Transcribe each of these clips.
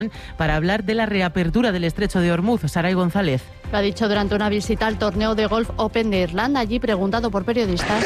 para hablar de la reapertura del estrecho de Ormuz. Saray González. Lo ha dicho durante una visita al torneo de golf Open de Irlanda, allí preguntado por periodistas.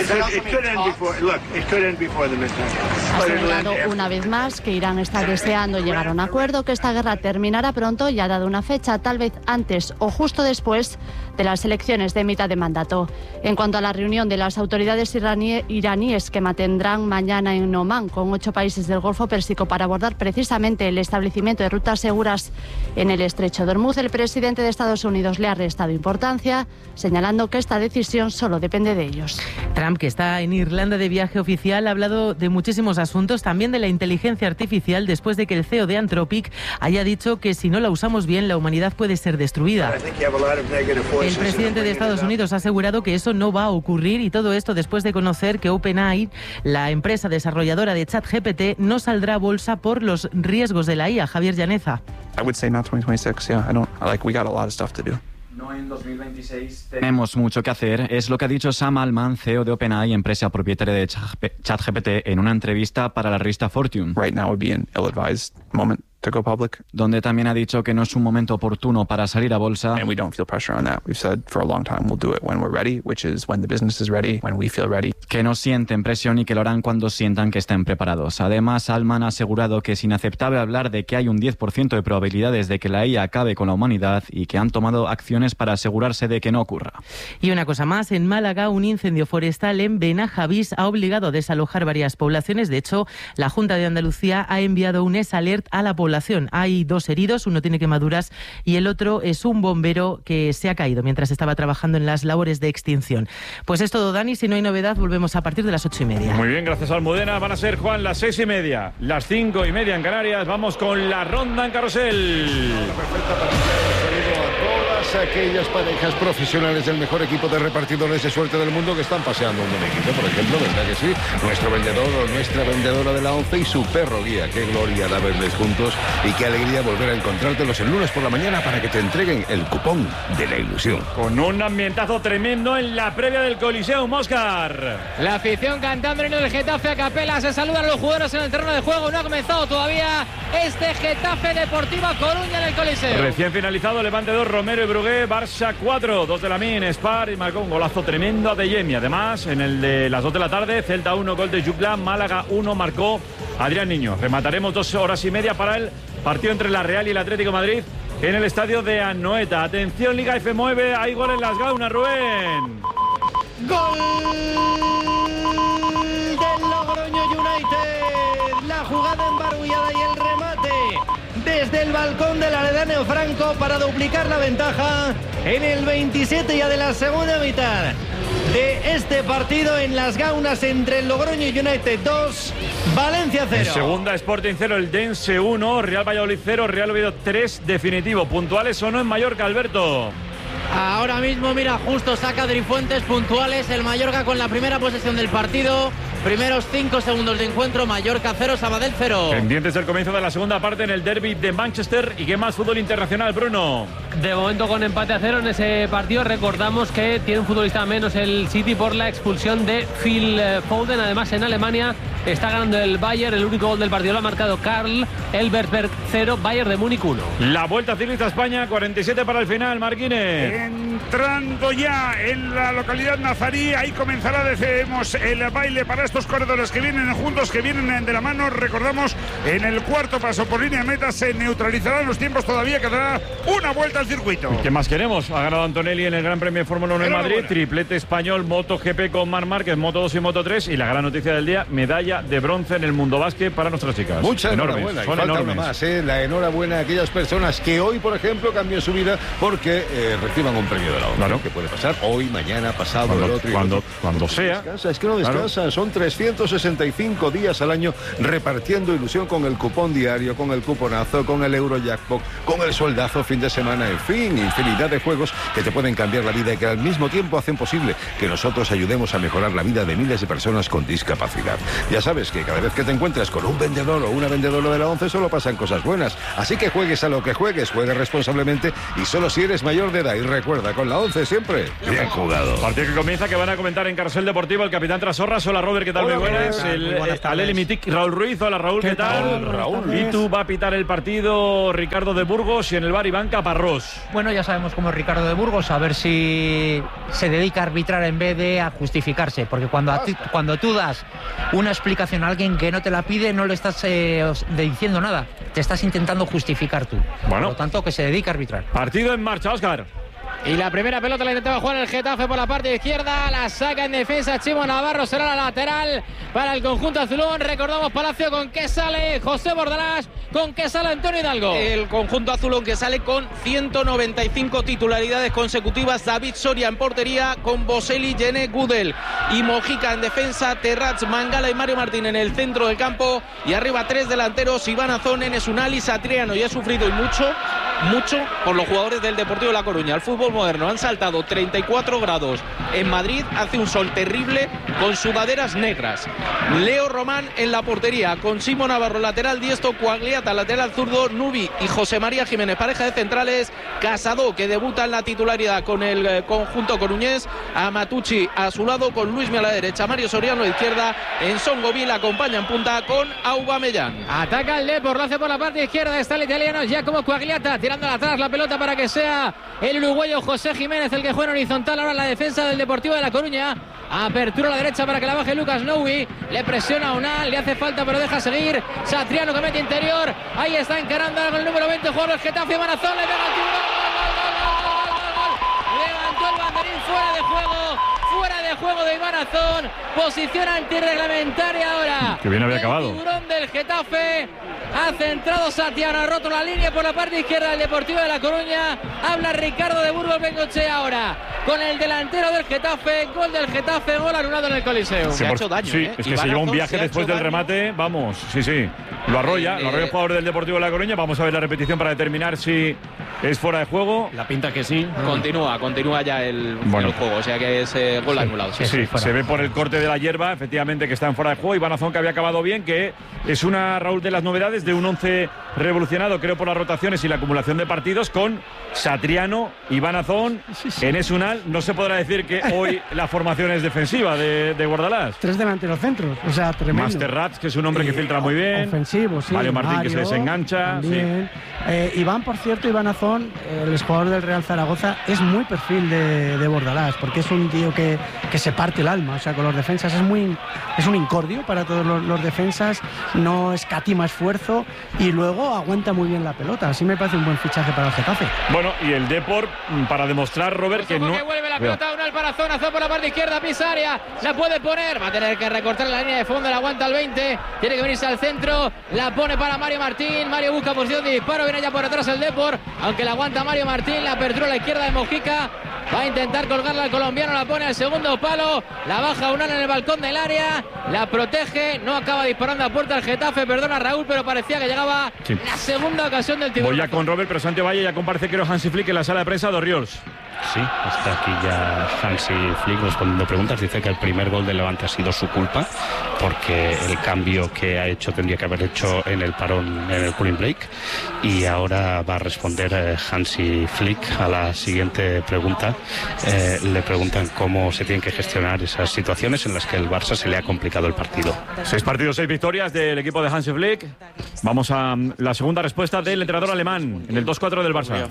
Ha asegurado una vez más que Irán está deseando llegar a un acuerdo, que esta guerra terminará pronto y ha dado una fecha, tal vez antes o justo después de las elecciones de mitad de mandato. En cuanto a la reunión de las autoridades iraníes que mantendrán mañana en Omán con 8 países del Golfo Pérsico para abordar precisamente el establecimiento de rutas seguras en el estrecho de Ormuz, el presidente de Estados Unidos le ha restado importancia, señalando que esta decisión solo depende de ellos. Trump, que está en Irlanda de viaje oficial, ha hablado de muchísimos asuntos, también de la inteligencia artificial, después de que el CEO de Anthropic haya dicho que si no la usamos bien, la humanidad puede ser destruida. El presidente de Estados Unidos ha asegurado que eso no va a ocurrir, y todo esto después de conocer que OpenAI, la empresa desarrolladora de ChatGPT, no saldrá a bolsa por los riesgos de la IA. Javier Llaneza. I would say not 2026, yeah. We got a lot of stuff to do. No, en 2026 tenemos mucho que hacer, es lo que ha dicho Sam Altman, CEO de OpenAI, empresa propietaria de ChatGPT, en una entrevista para la revista Fortune. Right now would be an ill-advised moment to go public. Donde también ha dicho que no es un momento oportuno para salir a bolsa. And we don't feel pressure on that. We've said for a long time we'll do it when we're ready, which is when the business is ready, when we feel ready. Que no sienten presión y que lo harán cuando sientan que estén preparados. Además, Altman ha asegurado que es inaceptable hablar de que hay un 10% de probabilidades de que la IA acabe con la humanidad y que han tomado acciones para asegurarse de que no ocurra. Y una cosa más, en Málaga, un incendio forestal en Benajavís ha obligado a desalojar varias poblaciones. De hecho, la Junta de Andalucía ha enviado un SAlert a la población. Hay 2 heridos, uno tiene quemaduras y el otro es un bombero que se ha caído mientras estaba trabajando en las labores de extinción. Pues es todo, Dani. Si no hay novedad, volvemos a partir de las 8:30. Muy bien, gracias a Almudena. Van a ser, Juan, las 6:30, las 5:30 en Canarias. Vamos con la ronda en carrusel. Aquellas parejas profesionales del mejor equipo de repartidores de suerte del mundo que están paseando un buen equipo, por ejemplo, ¿verdad que sí? Nuestro vendedor o nuestra vendedora de la 11 y su perro guía. Qué gloria da verles juntos y qué alegría volver a encontrártelos el lunes por la mañana para que te entreguen el cupón de la ilusión. Con un ambientazo tremendo en la previa del Coliseum, Óscar. La afición cantando en el Getafe a capela, se saludan los jugadores en el terreno de juego. No ha comenzado todavía este Getafe Deportiva Coruña en el Coliseum. Recién finalizado, Levante 2, Romero y Brugué, Barça 4, 2 de Lamine, Spar, y marcó un golazo tremendo a Deyemi. Además, en el de las 2 de la tarde, Celta 1, gol de Jublan, Málaga 1, marcó Adrián Niño. Remataremos 2 horas y media para el partido entre la Real y el Atlético de Madrid en el estadio de Anoeta. Atención, Liga F9, hay gol en las Gaunas, Rubén. ¡Gol del Logroño United! La jugada embarullada y el remate desde el balcón del Aledáneo Franco para duplicar la ventaja en el 27 ya de la segunda mitad de este partido en las Gaunas entre el Logroño United 2, Valencia 0. En segunda, Sporting 0, el Dense 1, Real Valladolid 0, Real Oviedo 3, definitivo. ¿Puntuales o no en Mallorca, Alberto? Ahora mismo, mira, justo saca Drifuentes, puntuales el Mallorca con la primera posesión del partido. Primeros 5 segundos de encuentro, Mallorca 0, Sabadell 0. Pendientes del comienzo de la segunda parte en el derbi de Manchester. ¿Y qué más fútbol internacional, Bruno? De momento con empate a 0 en ese partido. Recordamos que tiene un futbolista menos el City por la expulsión de Phil Foden. Además, en Alemania está ganando el Bayern. El único gol del partido lo ha marcado Karl Elversberg 0, Bayern de Múnich 1. La Vuelta Ciclista a España, 47 para el final, Marquines. Entrando ya en la localidad nazarí, ahí comenzará, decimos, el baile para estos corredores que vienen juntos, que vienen de la mano. Recordamos, en el cuarto paso por línea de meta se neutralizarán los tiempos, todavía quedará una vuelta al circuito. ¿Qué más queremos? Ha ganado Antonelli en el Gran Premio de Fórmula 1 en Madrid, triplete español, MotoGP con Marc Márquez, Moto 2 y Moto 3, y la gran noticia del día, medalla de bronce en el Mundo Básquet para nuestras chicas. Muchas enhorabuena, y falta una más, la enhorabuena a aquellas personas que hoy, por ejemplo, cambian su vida porque reciban un premio de la ONU. Claro. Que puede pasar hoy, mañana, pasado, cuando sea. Descansa, es que no descansa, claro. Son 365 días al año repartiendo ilusión con el cupón diario, con el cuponazo, con el Eurojackpot, con el sueldazo fin de semana en fin, infinidad de juegos que te pueden cambiar la vida y que al mismo tiempo hacen posible que nosotros ayudemos a mejorar la vida de miles de personas con discapacidad. Ya sabes que cada vez que te encuentras con un vendedor o una vendedora de la ONCE solo pasan cosas buenas. Así que juegues a lo que juegues, juega responsablemente y solo si eres mayor de edad. Y recuerda, con la ONCE siempre, bien jugado. Partido que comienza, que van a comentar en Carrusel Deportivo el capitán Trasorras. Hola Robert, ¿qué tal? Hola, muy buenas. Aleli Mitic, Raúl Ruiz. Hola Raúl, ¿qué tal? Raúl. Y tú va a pitar el partido Ricardo de Burgos y en el bar Iván Caparrós. Bueno, ya sabemos cómo es Ricardo de Burgos, a ver si se dedica a arbitrar en vez de a justificarse, porque cuando tú das una explicación a alguien que no te la pide, no le estás diciendo nada, te estás intentando justificar tú. Bueno. Por lo tanto, que se dedica a arbitrar. Partido en marcha, Óscar. Y la primera pelota la intentaba jugar el Getafe por la parte izquierda, la saca en defensa Chimo Navarro, será la lateral para el conjunto azulón. Recordamos Palacio con que sale José Bordalás, con que sale Antonio Hidalgo. El conjunto azulón que sale con 195 titularidades consecutivas. David Soria en portería, con Boselli, Yené, Gudel y Mojica en defensa, Terrats, Mangala y Mario Martín en el centro del campo, y arriba tres delanteros, Iván Azón, Enes Unal, Satriano. Y ha sufrido y mucho por los jugadores del Deportivo de La Coruña. El fútbol moderno, han saltado 34 grados en Madrid, hace un sol terrible con sudaderas negras. Leo Román en la portería, con Simo Navarro lateral diestro, Coagliata lateral zurdo, Nubi y José María Jiménez pareja de centrales, Casado que debuta en la titularidad con el conjunto coruñés, a Matucci a su lado con Luismi a la derecha, Mario Soriano a la izquierda, Enson Govil acompaña en punta con Aubameyang. Ataca el Depor, lo hace por la parte izquierda, está el italiano Giacomo Coagliata tirando atrás la pelota para que sea el uruguayo José Jiménez el que juega en horizontal ahora en la defensa del Deportivo de La Coruña. Apertura a la derecha para que la baje Lucas Noui, le presiona a Unal, le hace falta pero deja seguir. Satriano que mete interior, ahí está encarando con el número 20 jugador del Getafe, Manazón, le pega el gol, levantó el banderín, fuera de juego de Iván Azón, posición antirreglamentaria ahora. Que bien había acabado. El tiburón del Getafe ha centrado Satriano, ha roto la línea por la parte izquierda del Deportivo de La Coruña. Habla Ricardo de Burgos Bengochea ahora con el delantero del Getafe, gol del Getafe, gol anulado en el Coliseo. Se ha hecho daño, sí, es que Iván se lleva un viaje después del remate, vamos, sí. Lo arrolla el jugador del Deportivo de La Coruña. Vamos a ver la repetición para determinar si es fuera de juego. La pinta que sí. Continúa ya el juego, o sea que es gol anulado. Sí, se ve por el corte de la hierba, efectivamente, que está en fuera de juego. Iván Azón, que había acabado bien, que es una, Raúl, de las novedades de un 11 revolucionado, creo, por las rotaciones y la acumulación de partidos, con Satriano, Iván Azón, Enes Unal. No se podrá decir que hoy la formación es defensiva de Bordalás. Tres delanteros centros, o sea, tremendo. Master Rats, que es un hombre que filtra muy bien. Ofensivo, sí. Mario Martín, que se desengancha. También. Sí. Iván, por cierto, Iván Azón, el jugador del Real Zaragoza, es muy perfil de Bordalás, porque es un tío que se parte el alma, o sea, con los defensas es un incordio para todos los defensas, no escatima esfuerzo y luego aguanta muy bien la pelota. Así me parece un buen fichaje para el Getafe. Bueno, y el Depor, para demostrar, Robert, que no... que vuelve la pelota, Unal para Azón por la parte izquierda, pisa área, la puede poner, va a tener que recortar la línea de fondo, la aguanta al 20, tiene que venirse al centro, la pone para Mario Martín, Mario busca posición de disparo, viene ya por atrás el Depor, aunque la aguanta Mario Martín, la apertura a la izquierda de Mojica, va a intentar colgarla al colombiano, la pone al segundo palo, la baja Unal en el balcón del área, la protege, no acaba disparando a puerta el Getafe, perdona Raúl, pero parecía que llegaba la segunda ocasión del tiburón. Voy ya con Robert, pero Santiago Valle ya comparece, creo, Hansi Flick en la sala de prensa de Oriols. Sí, está aquí ya Hansi Flick respondiendo preguntas. Dice que el primer gol del Levante ha sido su culpa, porque el cambio que ha hecho tendría que haber hecho en el parón, en el cooling break. Y ahora va a responder Hansi Flick a la siguiente pregunta. Le preguntan cómo se tienen que gestionar esas situaciones en las que el Barça se le ha complicado el partido. 6 partidos, 6 victorias del equipo de Hansi Flick. Vamos a la segunda respuesta del entrenador alemán en el 2-4 del Barça.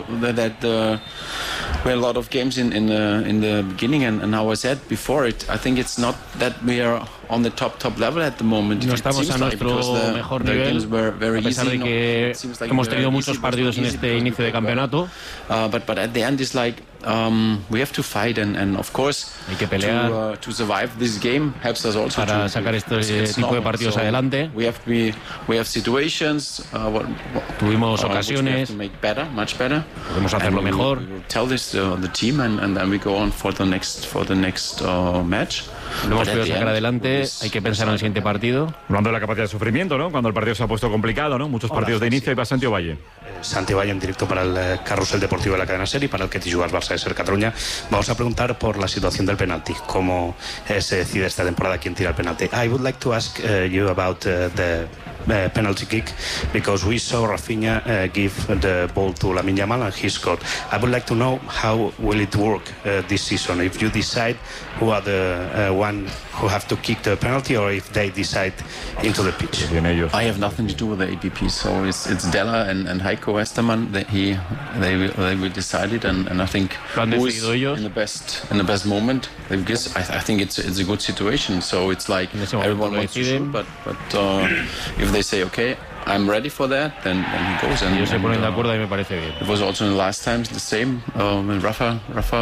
We had a lot of games in the beginning, and how I said before, I think it's not that we are on the top level at the moment. No estamos a nuestro mejor nivel, a pesar de que hemos tenido muchos partidos en este inicio de campeonato. But at the end it's like we have to fight, and of course hay que pelear to survive this game helps us also para sacar este tipo de partidos adelante. We have situations. Tuvimos ocasiones. Much better. Podemos hacerlo mejor. Tell this to the team, and then we go on for the next match. Lo hemos podido sacar adelante, hay que pensar en el siguiente partido. Hablando de la capacidad de sufrimiento, ¿no? Cuando el partido se ha puesto complicado, ¿no? Muchos partidos de inicio y para Santiago Valle. Santi Valle en directo para el Carrusel Deportivo de la cadena SER y para el que te jugas Barça de Ser Cataluña. Vamos a preguntar por la situación del penalti, cómo se decide esta temporada quién tira el penalti. I would like to ask you about the penalty kick, because we saw Rafinha give the ball to Lamine Yamal and he scored. I would like to know how will it work this season, if you decide who are the one who have to kick the penalty or if they decide into the pitch. I have nothing to do with the APP, so it's Della and Heiko Westermann that they will decide it, and I think who is in the best moment. Because I think it's a good situation, so it's like everyone wants to shoot, but if they say okay, I'm ready for that, then he goes. And ellos se ponen de acuerdo y me parece bien. It was also in the last times the same. When Rafa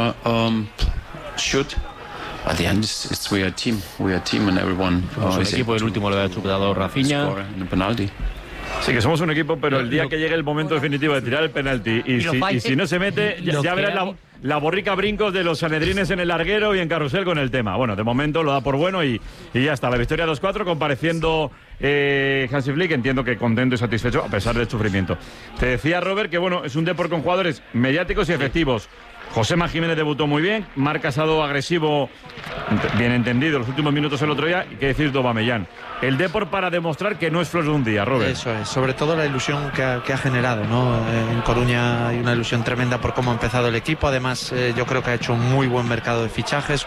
shoot. At the end, we are a team. We are a team, and everyone. El equipo del último lo ha chutado Rafinha. Penalty. Sí, que somos un equipo, pero el día que llegue el momento definitivo de tirar el penalti y si no se mete, ya verás la borrica brincos de los sanedrines en el larguero y en carrusel con el tema. Bueno, de momento lo da por bueno y ya está. La victoria 2-4, compareciendo Hansi Flick, entiendo que contento y satisfecho a pesar del sufrimiento. Te decía, Robert, que bueno, es un deporte con jugadores mediáticos y efectivos. Josema Jiménez debutó muy bien, Marc Casado agresivo, bien entendido, los últimos minutos el otro día, y qué decir de Aubameyang. El Depor para demostrar que no es flor de un día, Robert. Eso es, sobre todo la ilusión que ha generado, ¿no? En Coruña hay una ilusión tremenda por cómo ha empezado el equipo, además yo creo que ha hecho un muy buen mercado de fichajes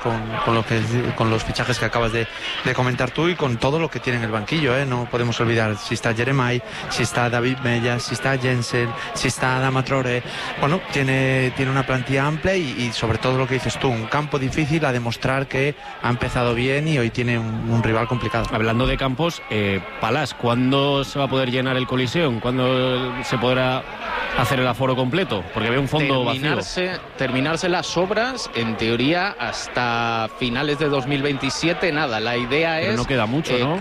con los fichajes que acabas de comentar tú y con todo lo que tiene en el banquillo, ¿eh? No podemos olvidar si está Jeremai, si está David Mella, si está Jensen, si está Adama Traoré. Bueno, tiene una plantilla amplia y sobre todo lo que dices tú, un campo difícil, a demostrar que ha empezado bien y hoy tiene un rival complicado. Hablando de campos, Palás, ¿cuándo se va a poder llenar el Coliseum? ¿Cuándo se podrá hacer el aforo completo? Porque veo un fondo vacío. Terminarse las obras, en teoría, hasta finales de 2027, nada. La idea pero es... no queda mucho, ¿no?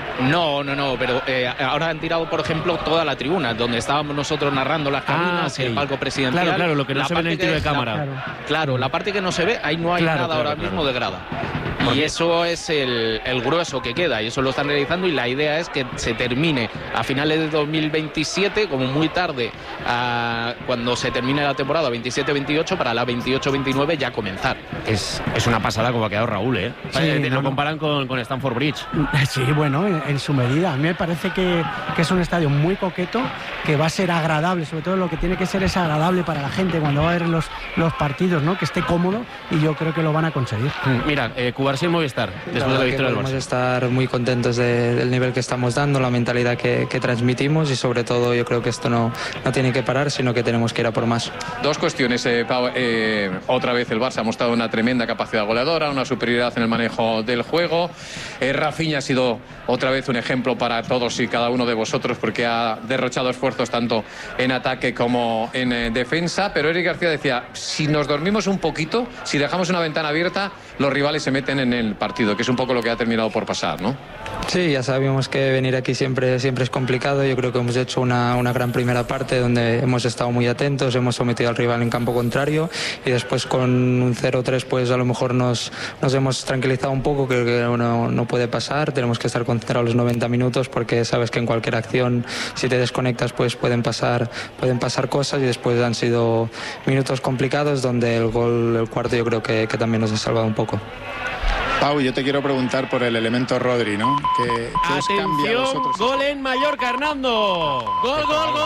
No, pero ahora han tirado, por ejemplo, toda la tribuna, donde estábamos nosotros narrando las cabinas, sí. El palco presidencial. Claro, lo que no se ve en el tiro de cámara. Claro, la parte que no se ve, ahí no hay nada ahora mismo de grada. Y eso es el grueso que queda, y eso lo están realizando, y la idea es que se termine a finales de 2027, como muy tarde, cuando se termine la temporada 27-28, para la 28-29 ya comenzar. Es una pasada como ha quedado Raúl, ¿eh? Sí, lo comparan con Stamford Bridge. Sí, bueno, en su medida. A mí me parece que es un estadio muy coqueto, que va a ser agradable, sobre todo lo que tiene que ser es agradable para la gente cuando va a ver los partidos, ¿no? Que esté cómodo, y yo creo que lo van a conseguir. Mira, Cubarsí en Movistar, después de la victoria del Barça. Podemos estar muy contentos del nivel que estamos dando, la mentalidad que transmitimos, y sobre todo yo creo que esto no tiene que parar, sino que tenemos que ir a por más. Dos cuestiones, Pau. Otra vez el Barça ha mostrado una tremenda capacidad goleadora, una superioridad en el manejo del juego. Rafinha ha sido otra vez un ejemplo para todos y cada uno de vosotros, porque ha derrochado esfuerzos tanto en ataque como en defensa. Pero Eric García decía, si nos dormimos un poquito, si dejamos una ventana abierta, los rivales se meten en el partido, que es un poco lo que ha terminado por pasar, ¿no? Sí, ya sabíamos que venir aquí siempre es complicado. Yo creo que hemos hecho una gran primera parte donde hemos estado muy atentos, hemos sometido al rival en campo contrario, y después con un 0-3 pues a lo mejor nos hemos tranquilizado un poco, que no puede pasar. Tenemos que estar concentrados los 90 minutos, porque sabes que en cualquier acción, si te desconectas, pues pueden pasar cosas, y después han sido minutos complicados donde el gol, el cuarto, yo creo que también nos ha salvado un poco. Pau, yo te quiero preguntar por el elemento Rodri, ¿no? ¿Qué os cambia a vosotros? Gol en Mallorca, Hernando. Gol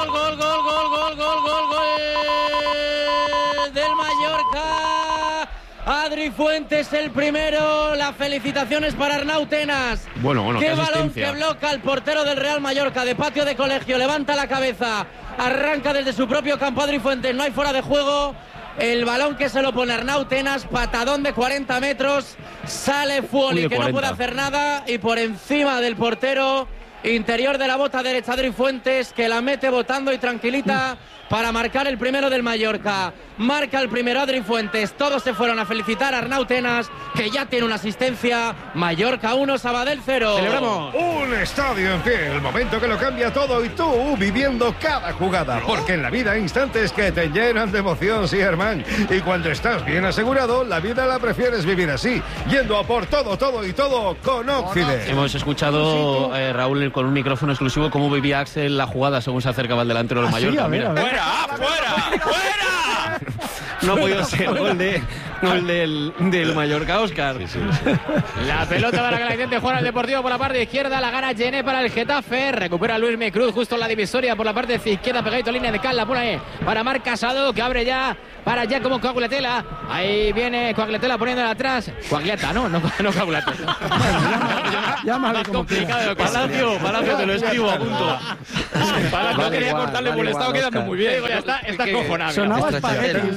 del Mallorca. Adri Fuentes el primero. Las felicitaciones para Arnau Tenas. Bueno, qué balón que bloca el portero del Real Mallorca, de patio de colegio. Levanta la cabeza, arranca desde su propio campo Adri Fuentes. No hay fuera de juego. El balón que se lo pone Arnau Tenas, patadón de 40 metros, sale Fuoli, que no puede hacer nada, y por encima del portero, interior de la bota derecha Adri Fuentes, que la mete botando y tranquilita para marcar el primero del Mallorca. Marca el primero Adri Fuentes. Todos se fueron a felicitar a Arnau Tenas, que ya tiene una asistencia. Mallorca 1, Sabadell 0. ¡Celebramos! Un estadio en pie, el momento que lo cambia todo, y tú viviendo cada jugada. Porque en la vida hay instantes que te llenan de emoción, sí, Germán. Y cuando estás bien asegurado, la vida la prefieres vivir así, yendo a por todo y todo con Occident. Hemos escuchado, Raúl, ver con un micrófono exclusivo cómo vivía Axel la jugada según se acercaba el delantero del Mallorca. Mira. ¡Fuera! No ha podido ser gol del Mallorca, Óscar. Sí. La pelota para que la intente jugar al Deportivo por la parte izquierda, la gana Gené para el Getafe, recupera Luis Micruz justo en la divisoria por la parte izquierda, pegadito línea de cal, la pone ahí para Marc Casado, que abre ya para Giacomo Coagliatella. Ahí viene Coagliatella poniéndola atrás. Coagliata, no Coagliatella. Llámale como complicado. Palacio, te lo escribo a punto. Palacio no quería cortarle por el estado quedando muy bien. Está cojonado. Sonaba espagueti.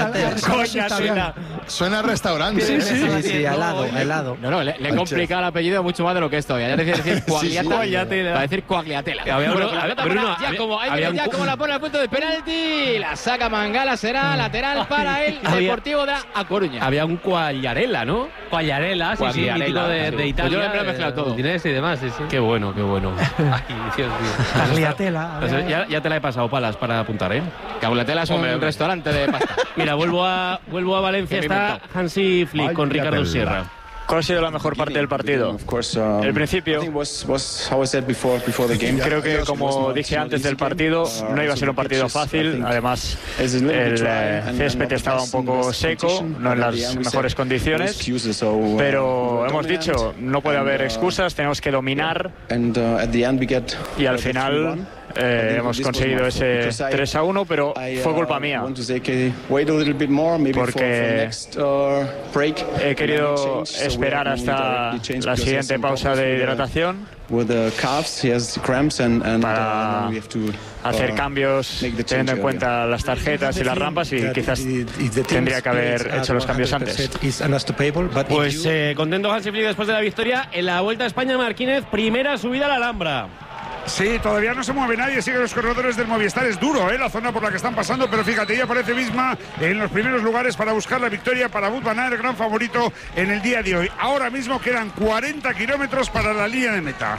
Suena a restaurante. Sí, helado. No, le he complicado el apellido mucho más de lo que es todavía. Ya te decir Coagliatella para decir Coagliatella. Giacomo la pone al punto de penalti. La saca Mangala, será lateral para el Deportivo de A Coruña. Había un Quagliarella, ¿no? Quagliarella, sí, mítico de Italia. Yo lo he mezclado todo. Udinese y demás, sí. Qué bueno. Coagliatella. Ya te la he pasado, Palas, para apuntar, ¿eh? Coagliatella es un restaurante de pasta. Mira, vuelvo a Valencia, está Hansi Flick con Ricardo Sierra. ¿Cuál ha sido la mejor parte del partido? El principio. Creo que, como dije antes del partido, no iba a ser un partido fácil. Además, el césped estaba un poco seco, no en las mejores condiciones. Pero hemos dicho, no puede haber excusas, tenemos que dominar. Y al final hemos conseguido ese 3-1, pero fue culpa mía. Porque he querido esperar hasta la siguiente pausa de hidratación para hacer cambios teniendo en cuenta las tarjetas y las rampas, y quizás tendría que haber hecho los cambios antes. Pues contento Hansi Flick después de la victoria en la Vuelta a España. Marquínez, primera subida a la Alhambra. Sí, todavía no se mueve nadie, siguen los corredores del Movistar. Es duro, la zona por la que están pasando, pero fíjate, ya aparece Visma en los primeros lugares para buscar la victoria para Wout van Aert, el gran favorito en el día de hoy. Ahora mismo quedan 40 kilómetros para la línea de meta.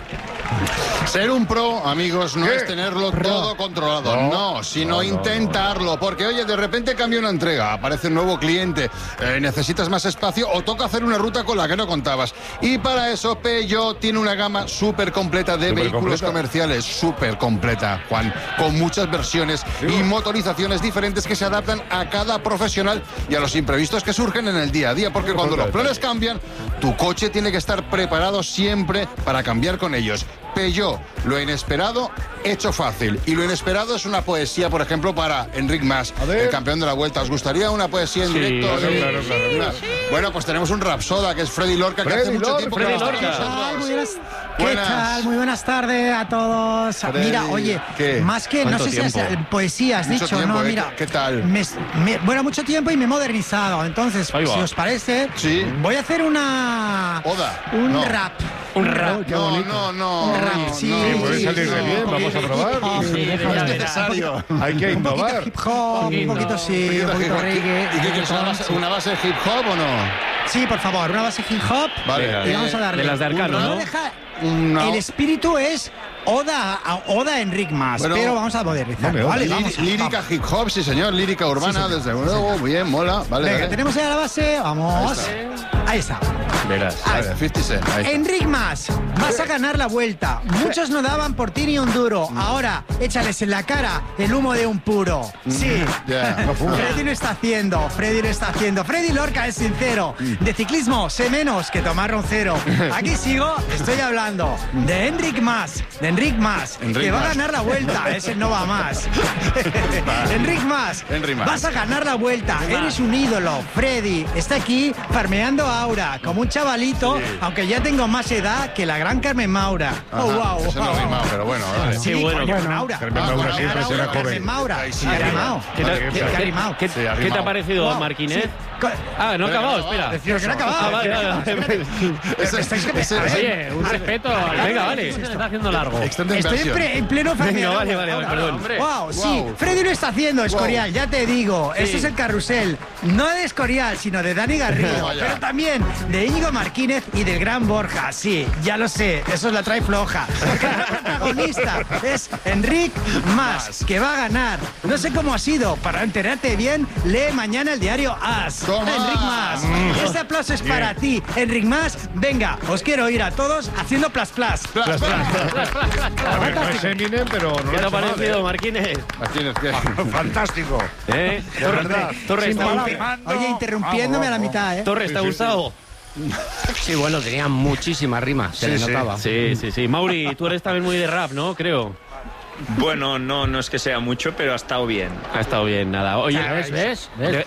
Ser un pro, amigos, no es tenerlo todo controlado, no, sino intentarlo, porque oye, de repente cambia una entrega, aparece un nuevo cliente, necesitas más espacio o toca hacer una ruta con la que no contabas. Y para eso Peugeot tiene una gama súper completa de vehículos comerciales, súper completa, Juan, con muchas versiones y motorizaciones diferentes que se adaptan a cada profesional y a los imprevistos que surgen en el día a día, porque cuando los planes cambian, tu coche tiene que estar preparado siempre para cambiar con ellos. Peugeot, lo inesperado hecho fácil. Y lo inesperado es una poesía, por ejemplo, para Enric Mas, el campeón de la Vuelta. ¿Os gustaría una poesía en directo? Claro. Bueno, pues tenemos un rapsoda, que es Freddy Lorca, que hace mucho tiempo que no está con nosotros. ¿Qué tal? Muy buenas tardes a todos. Freddy, mira, oye, más que, no sé si es poesía, has dicho, tiempo, ¿no? Mira, ¿qué tal? Bueno, mucho tiempo y me he modernizado. Entonces, si os parece, voy a hacer una... Un rap. Un rap. No. Sí, puede salir de bien, vamos a probar. No es necesario. Hay que innovar. Hip hop, un poquito reggae. ¿Y qué quieres? ¿Una base de hip hop o no? Sí, por favor, una base hip hop. Vale. Y vamos a darle. De las de Arcano, ¿no? El espíritu es Oda a Enric Mas, pero vamos a modernizar. Vale, lírica hip hop, sí señor, lírica urbana, desde luego, muy bien, mola. Venga, tenemos ya la base, vamos. Ahí está. Verás, 50 Cent. Enric Mas, vas a ganar la Vuelta. Muchos no daban por ti ni un duro. Ahora, échales en la cara el humo de un puro. Sí. Freddy lo está haciendo. Freddy Lorca es sincero. De ciclismo sé menos que tomar un cero. Aquí sigo, estoy hablando de Enric Mas. Que va a ganar la Vuelta. Ese no va más. Enric Mas, vas a ganar la Vuelta. Eres un ídolo. Freddy está aquí farmeando aura, como un chavalito, aunque ya tengo más edad que la gran Carmen Maura. Wow. Eso no rimado, pero bueno. Vale. Sí, bueno. Carmen Maura siempre será joven. Carmen Maura. ¿Qué te ha parecido, Marquínez? No ha acabado, espera. Decía que no ha acabado. Oye, un respeto. Venga, vale. Se está haciendo largo. Estoy en pleno farmeo. Vale, perdón. Wow, sí. Freddy lo está haciendo, Escorial, ya te digo. Esto es el carrusel. No de Escorial, sino de Dani Garrido. Pero también de Íñigo Marquínez y del gran Borja. Sí, ya lo sé. Eso es la trae floja. Porque el protagonista es Enric Mas, que va a ganar. No sé cómo ha sido. Para enterarte bien, lee mañana el diario AS. Enric Mas. Ese aplauso es para ti, Enric Mas. Venga, os quiero oír a todos haciendo plas plas. Plas, no es Eminem, pero no ¿Qué te ha lo ha hecho parecido, mal, Marquines? Marquines, ¿qué? Fantástico. De verdad. Torres, Oye, interrumpiéndome a la mitad, ¿eh? Torres, ¿te ha gustado? Sí, bueno, tenía muchísimas rimas, se le notaba. Sí. Mauri, tú eres también muy de rap, ¿no? Creo. Bueno, no es que sea mucho, pero ha estado bien. Ha estado bien, nada. Oye, ¿ves? ¿ves,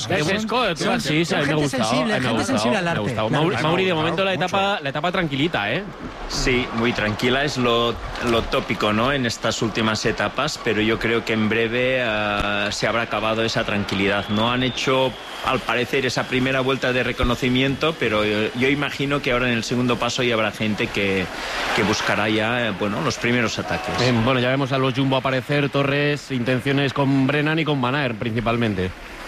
sí, a mí me ha gustado. Gente sensible al me ha arte. gustado. Mauri, de momento la etapa tranquilita, ¿eh? Sí, muy tranquila, es lo tópico, ¿no? En estas últimas etapas, pero yo creo que en breve se habrá acabado esa tranquilidad. No han hecho, al parecer, esa primera vuelta de reconocimiento, pero yo imagino que ahora en el segundo paso ya habrá gente que buscará ya, los primeros ataques. Bueno, ya vemos a los Jumbo aparecer, Torres, intenciones con Brennan y con Van Aert principalmente.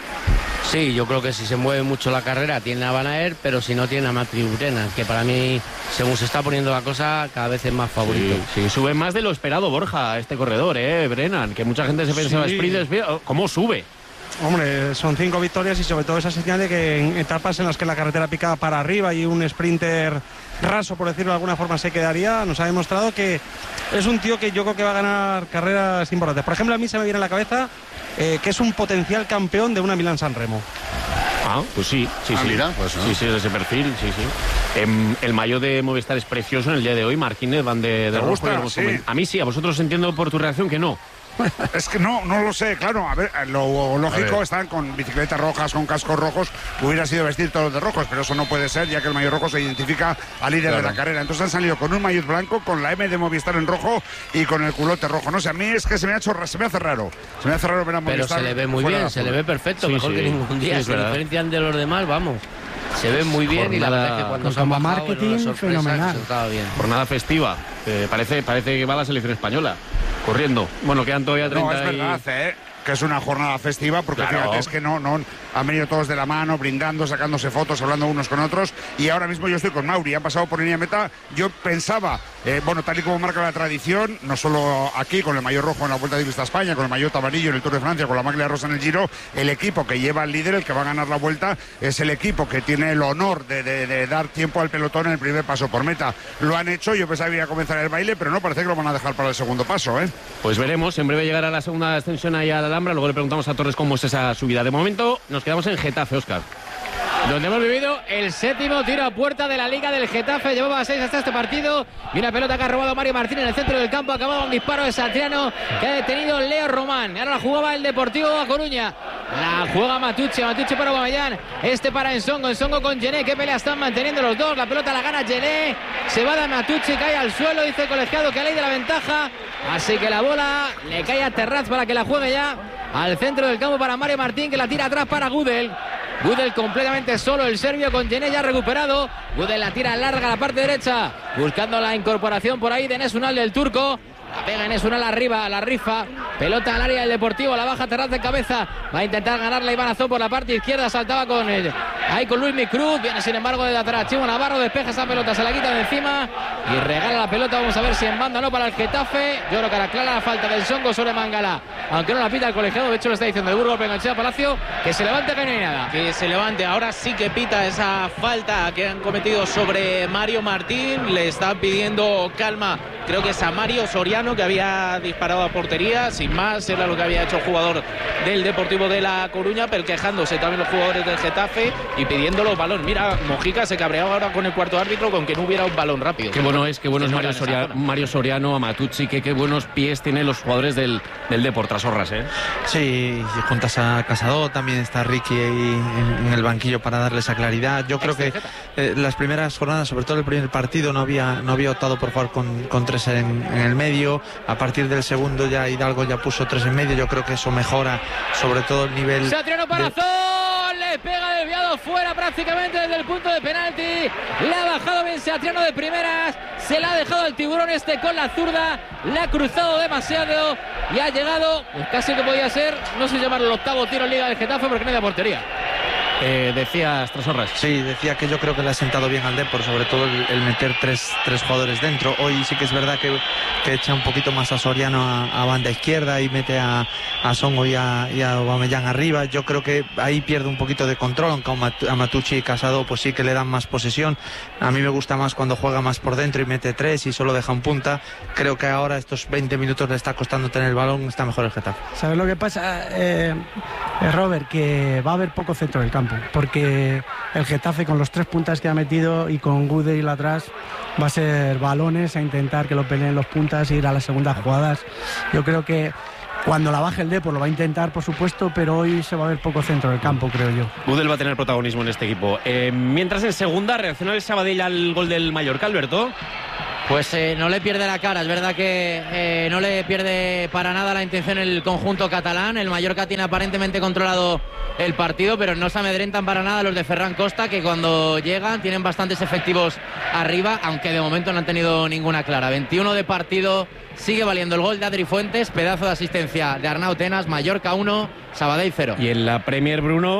Sí, yo creo que si se mueve mucho la carrera tiene a Van Aert, pero si no tiene a Mathieu Brennan, que para mí, según se está poniendo la cosa, cada vez es más favorito. Sí, sube más de lo esperado, Borja, este corredor, Brennan, que mucha gente se pensaba sprint, ¿cómo sube? Hombre, son 5 victorias y sobre todo esa señal de que en etapas en las que la carretera pica para arriba y un sprinter raso, por decirlo de alguna forma, se quedaría, nos ha demostrado que es un tío que yo creo que va a ganar carreras importantes. Por ejemplo, a mí se me viene a la cabeza que es un potencial campeón de una Milán-San Remo. Ah, pues sí. Mira, pues no. Sí, de ese perfil, sí. El maillot de Movistar es precioso en el día de hoy, Marquines, van de rojo. Sí. A mí sí, a vosotros entiendo por tu reacción que no. Es que no lo sé, claro. A ver, lo lógico están con bicicletas rojas, con cascos rojos. Hubiera sido vestir todos de rojos, pero eso no puede ser, ya que el maillot rojo se identifica al líder de la carrera. Entonces han salido con un maillot blanco, con la M de Movistar en rojo y con el culote rojo. No sé, a mí es que se me hace raro. Se me hace raro ver a Movistar. Pero se le ve muy bien, se le ve perfecto, mejor que ningún día. Se diferencian de los demás, vamos. Se ve muy bien y la verdad es que cuando son marketing fenomenal. Bien. Jornada festiva. Parece que va la selección española corriendo. Bueno, quedan todavía 30. No, es verdad, que es una jornada festiva, porque fíjate, es que no han venido todos de la mano, brindando, sacándose fotos, hablando unos con otros, y ahora mismo yo estoy con Mauri, han pasado por línea meta. Yo pensaba, tal y como marca la tradición, no solo aquí con el maillot rojo en la Vuelta Ciclista a España, con el maillot amarillo en el Tour de Francia, con la maglia rosa en el Giro, el equipo que lleva al líder, el que va a ganar la Vuelta, es el equipo que tiene el honor de dar tiempo al pelotón en el primer paso por meta. Lo han hecho, yo pensaba que iba a comenzar el baile, pero no, parece que lo van a dejar para el segundo paso, Pues veremos, en breve llegará la segunda ascensión ahí a la Alhambra, luego le preguntamos a Torres cómo es esa subida. De momento nos quedamos en Getafe, Óscar. Donde hemos vivido el séptimo tiro a puerta de la Liga del Getafe. Llevaba 6 hasta este partido. Y una pelota que ha robado Mario Martín en el centro del campo. Acababa un disparo de Satriano que ha detenido Leo Román. Ahora la jugaba el Deportivo A Coruña. La juega Matucci para Aubameyang. Para Ensongo con Gené. Qué pelea están manteniendo los dos. La pelota la gana Gené. Se va de Matucci, cae al suelo. Dice el colegiado que ley de la ventaja. Así que la bola le cae a Terraz para que la juegue ya al centro del campo para Mario Martín, que la tira atrás para Gudel. Gudel completamente solo, el serbio con Gené ya recuperado. Gudel la tira larga a la parte derecha, buscando la incorporación por ahí de Enes Unal del turco. La pega Enes Unal arriba, la rifa. Pelota al área del Deportivo, la baja Terraz de cabeza. Va a intentar ganarla Iván Azón por la parte izquierda. Saltaba con Luis Micruz. Viene sin embargo de atrás Chimo Navarro, despeja esa pelota, se la quita de encima y regala la pelota. Vamos a ver si en banda o no para el Getafe. Yo creo que era clara la falta del Songo sobre Mangala, aunque no la pita el colegiado. De hecho lo está diciendo el Burgos Bengochea Palacio, que se levante, que no hay nada. Que se levante, ahora sí que pita esa falta que han cometido sobre Mario Martín. Le están pidiendo calma, creo que es a Mario Soriano, que había disparado a portería. Sin más, era lo que había hecho el jugador del Deportivo de La Coruña, pero quejándose también los jugadores del Getafe y pidiéndolo balón. Mira, Mojica se cabreaba ahora con el cuarto árbitro con que no hubiera un balón rápido. Qué bueno es Mario Soriano, a Matucci, qué buenos pies tienen los jugadores del Depor, Trasorras, Sí, juntas a Casado, también está Ricky ahí en el banquillo para darle esa claridad. Yo creo que las primeras jornadas, sobre todo el primer partido, no había optado por jugar con 3 en el medio. A partir del segundo ya Hidalgo ya puso 3 en medio. Yo creo que eso mejora sobre todo el nivel. Satriano para Azón, le pega desviado fuera prácticamente desde el punto de penalti. Le ha bajado bien Satriano de primeras, se la ha dejado al tiburón con la zurda, le ha cruzado demasiado y ha llegado, pues casi que podía ser, no sé llamarlo el octavo tiro en Liga del Getafe porque no hay de portería. Decías, Trasorras. Sí, decía que yo creo que le ha sentado bien al Depor, sobre todo el meter tres jugadores dentro. Hoy sí que es verdad que echa un poquito más a Soriano a banda izquierda y mete a Songo y a Aubameyang arriba. Yo creo que ahí pierde un poquito de control, aunque a Matucci y Casado pues sí que le dan más posesión. A mí me gusta más cuando juega más por dentro y mete 3 y solo deja un punta. Creo que ahora estos 20 minutos le está costando tener el balón, está mejor el Getafe. ¿Sabes lo que pasa, Robert? Que va a haber poco centro del campo, porque el Getafe con los 3 puntas que ha metido y con Gudel atrás va a ser balones a intentar que lo peleen los puntas e ir a las segundas jugadas. Yo creo que cuando la baje el Depor lo va a intentar, por supuesto, pero hoy se va a ver poco centro del campo, creo yo. Gudel va a tener protagonismo en este equipo. Mientras en segunda reacciona el Sabadell al gol del Mallorca, Alberto. Pues no le pierde la cara, es verdad que no le pierde para nada la intención el conjunto catalán. El Mallorca tiene aparentemente controlado el partido, pero no se amedrentan para nada los de Ferran Costa, que cuando llegan tienen bastantes efectivos arriba, aunque de momento no han tenido ninguna clara. 21 de partido, sigue valiendo el gol de Adri Fuentes, pedazo de asistencia de Arnau Tenas. Mallorca 1, Sabadell 0. Y en la Premier, Bruno,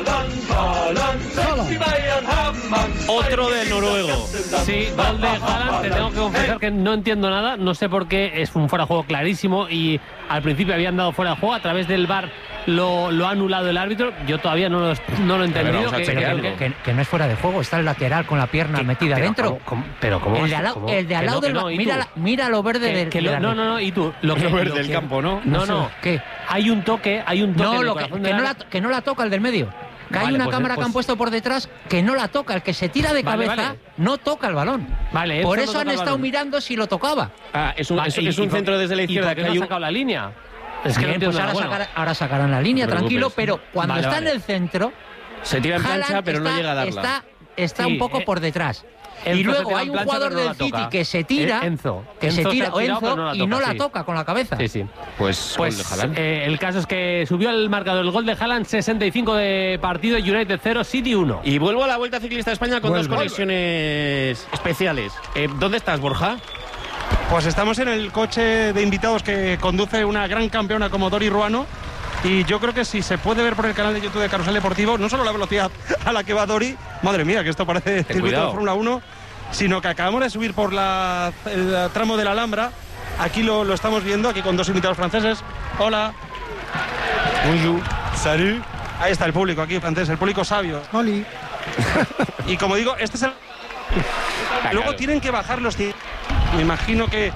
otro del noruego. Sí, gol de Haaland. Te tengo que confesar que no entiendo nada, no sé por qué, es un fuera de juego clarísimo y al principio habían dado fuera de juego, a través del VAR lo ha anulado el árbitro. Yo todavía no lo he entendido. Que no es fuera de juego, está el lateral con la pierna metida dentro. Pero ¿cómo? El de al lado del... Mira lo verde del... No, y tú... Lo verde del campo, ¿no? No. ¿Qué? Hay un toque... No, que no la toca el del medio. Que hay una cámara que han puesto por detrás que no la toca. El que se tira de cabeza no toca el balón. Por eso han estado mirando si lo tocaba. Es un centro desde la izquierda. que no ha sacado la línea. Es que bien, pues ahora sacarán la línea, tranquilo, pero cuando está en el centro... Se tira en plancha, pero no llega a darla. Está un poco por detrás. Y luego hay un jugador del City que se tira, Enzo y no la toca con la cabeza. Sí. Pues el caso es que subió el marcador el gol de Haaland, 65 de partido, United 0, City 1. Y vuelvo a la Vuelta Ciclista a España con dos conexiones especiales. ¿Dónde estás, Borja? Pues estamos en el coche de invitados que conduce una gran campeona como Dori Ruano. Y yo creo que si se puede ver por el canal de YouTube de Carrusel Deportivo, no solo la velocidad a la que va Dori, madre mía, que esto parece circuito de Fórmula 1, sino que acabamos de subir por el tramo de la Alhambra. Aquí lo estamos viendo, aquí con dos invitados franceses. Hola. Bonjour. Salut. Ahí está el público aquí francés, el público sabio. Oli. Y como digo, este es el... Luego tienen que bajar los... Me imagino que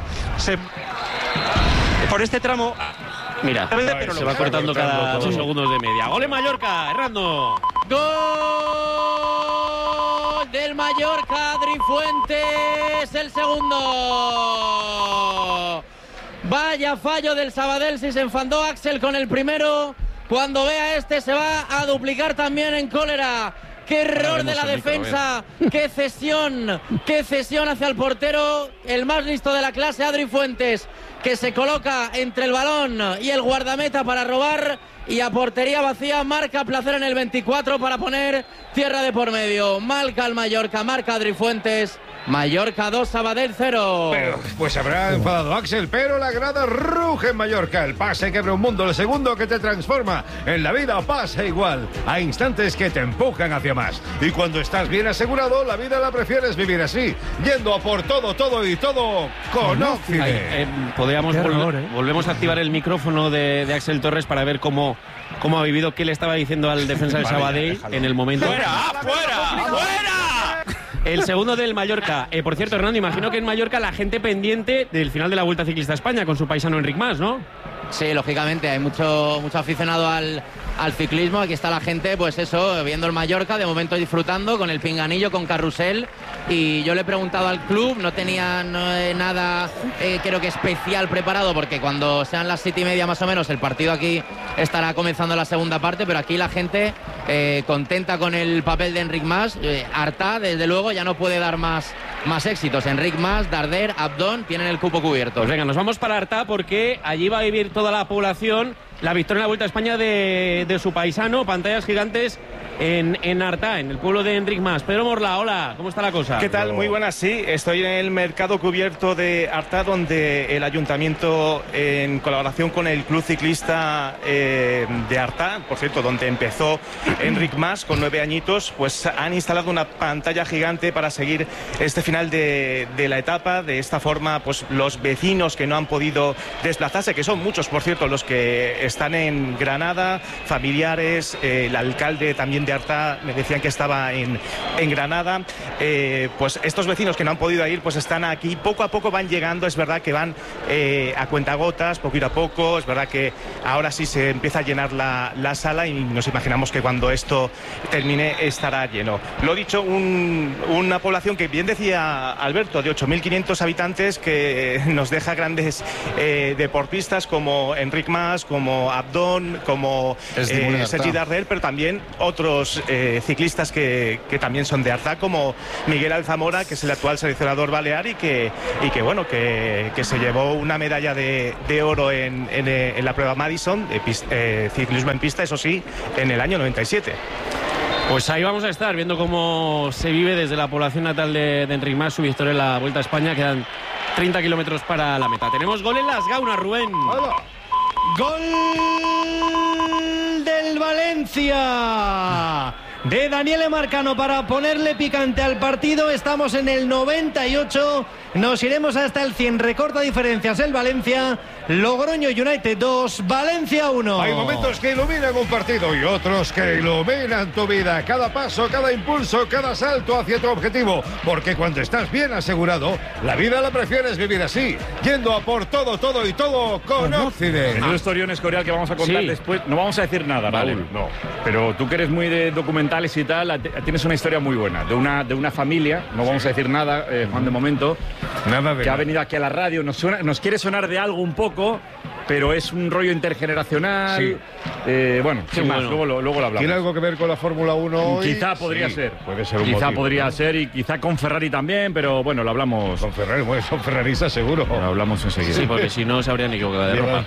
por este tramo... Mira, se va cortando cada 2 segundos de media. ¡Gol en Mallorca! ¡Errando! ¡Gol del Mallorca! Adri Fuentes, el segundo. Vaya fallo del Sabadell, si se enfadó Axel con el primero. Cuando vea este se va a duplicar también en cólera. ¡Qué error de la defensa! ¡Qué cesión hacia el portero! El más listo de la clase, Adri Fuentes, que se coloca entre el balón y el guardameta para robar, y a portería vacía marca Placer en el 24 para poner tierra de por medio. Marca el Mallorca, marca Adri Fuentes. Mallorca 2, Sabadell 0. Pues habrá enfadado Axel, pero la grada ruge en Mallorca. El pase que abre un mundo, el segundo que te transforma. En la vida pasa igual. Hay instantes que te empujan hacia más. Y cuando estás bien asegurado, la vida la prefieres vivir así, yendo a por todo con Oxide. Volvemos a activar el micrófono de Axel Torres para ver cómo ha vivido, qué le estaba diciendo al defensa del Sabadell en el momento. ¡Fuera! El segundo del Mallorca. Por cierto, Hernando, imagino que en Mallorca la gente pendiente del final de la Vuelta Ciclista a España con su paisano Enric Mas, ¿no? Sí, lógicamente, hay mucho aficionado al ciclismo. Aquí está la gente, pues eso, viendo el Mallorca, de momento disfrutando con el pinganillo, con carrusel. Y yo le he preguntado al club, no tenían nada, creo que especial preparado, porque cuando sean las 7:30 más o menos, el partido aquí estará comenzando la segunda parte, pero aquí la gente contenta con el papel de Enric Mas. Artà, desde luego, ya no puede dar más éxitos. Enric Mas, Darder, Abdón tienen el cupo cubierto. Pues venga, nos vamos para Artà, porque allí va a vivir toda la población la victoria en la Vuelta a España de su paisano, pantallas gigantes en Artà, en el pueblo de Enric Mas. Pedro Morla, hola, ¿cómo está la cosa? ¿Qué tal? Muy buenas, sí. Estoy en el mercado cubierto de Artà, donde el ayuntamiento, en colaboración con el Club Ciclista de Artà, por cierto, donde empezó Enric Mas con 9 añitos, pues han instalado una pantalla gigante para seguir este final de la etapa. De esta forma, pues los vecinos que no han podido desplazarse, que son muchos, por cierto, los que están en Granada, familiares, el alcalde también de Artà me decían que estaba en Granada, pues estos vecinos que no han podido ir pues están aquí, poco a poco van llegando. Es verdad que van a cuentagotas, poquito a poco. Es verdad que ahora sí se empieza a llenar la sala y nos imaginamos que cuando esto termine estará lleno. Lo dicho, una población que, bien decía Alberto, de 8.500 habitantes, que nos deja grandes deportistas como Enric Mas, como Abdón, como Sergi Darder, pero también otros ciclistas que también son de Artà, como Miguel Alzamora, que es el actual seleccionador balear y que bueno, que se llevó una medalla de oro en la prueba Madison, ciclismo en pista, eso sí, en el año 97. Pues ahí vamos a estar viendo cómo se vive desde la población natal de Enric Mas su victoria en la Vuelta a España. Quedan 30 kilómetros para la meta. Tenemos gol en las Gaunas, Rubén. ¡Hola! ¡Gol del Valencia! De Daniele Marcano para ponerle picante al partido. Estamos en el 98. Nos iremos hasta el 100. Recorta diferencias el Valencia. Logroño United 2, Valencia 1. Hay momentos que iluminan un partido y otros que iluminan tu vida. Cada paso, cada impulso, cada salto hacia tu objetivo. Porque cuando estás bien asegurado, la vida la prefieres vivir así, yendo a por todo, todo y todo con Occident. En un historión escorial que vamos a contar después. No vamos a decir nada, Raúl. Vale. No. Pero tú que eres muy de documentales y tal, tienes una historia muy buena. De una familia, no vamos a decir nada, Juan, de momento. Nada de que ha venido aquí a la radio. Nos quiere sonar de algo un poco, pero es un rollo intergeneracional. Sí. Bueno, sin más, luego lo hablamos. ¿Tiene algo que ver con la Fórmula 1 hoy? Quizá podría ser. Puede ser un Quizá motivo, podría ¿no? ser, y quizá con Ferrari también, pero bueno, lo hablamos. Con Ferrari, bueno, son ferraristas seguro. Lo hablamos enseguida. Sí, porque si no se habrían equivocado de ropa.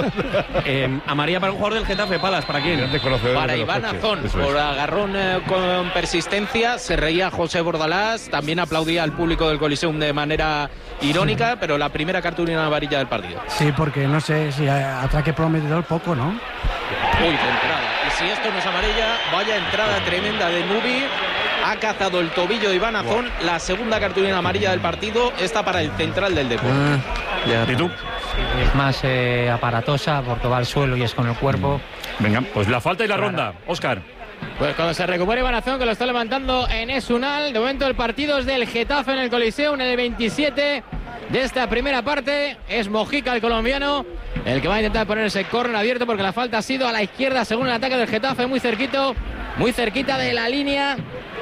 Amarilla para un jugador del Getafe, Palas, ¿para quién? Para Iván Azón, por agarrón con persistencia. Se reía José Bordalás, también aplaudía al público del Coliseum de manera irónica, pero la primera cartulina amarilla del partido. Sí, porque no sé si atraque prometedor poco, ¿no? Uy, de entrada. Y si esto no es amarilla, vaya entrada tremenda de Nubi. Ha cazado el tobillo de Iván Azón. La segunda cartulina amarilla del partido está para el central del deporte. ¿Y tú? Es más aparatosa porque va al suelo y es con el cuerpo. Venga, pues la falta y la ronda. Óscar. Pues cuando se recupere Iván Azón, que lo está levantando en Esunal. De momento el partido es del Getafe en el Coliseum, en el 27 de esta primera parte. Es Mojica, el colombiano, el que va a intentar poner ese córner abierto, porque la falta ha sido a la izquierda según el ataque del Getafe, muy cerquita de la línea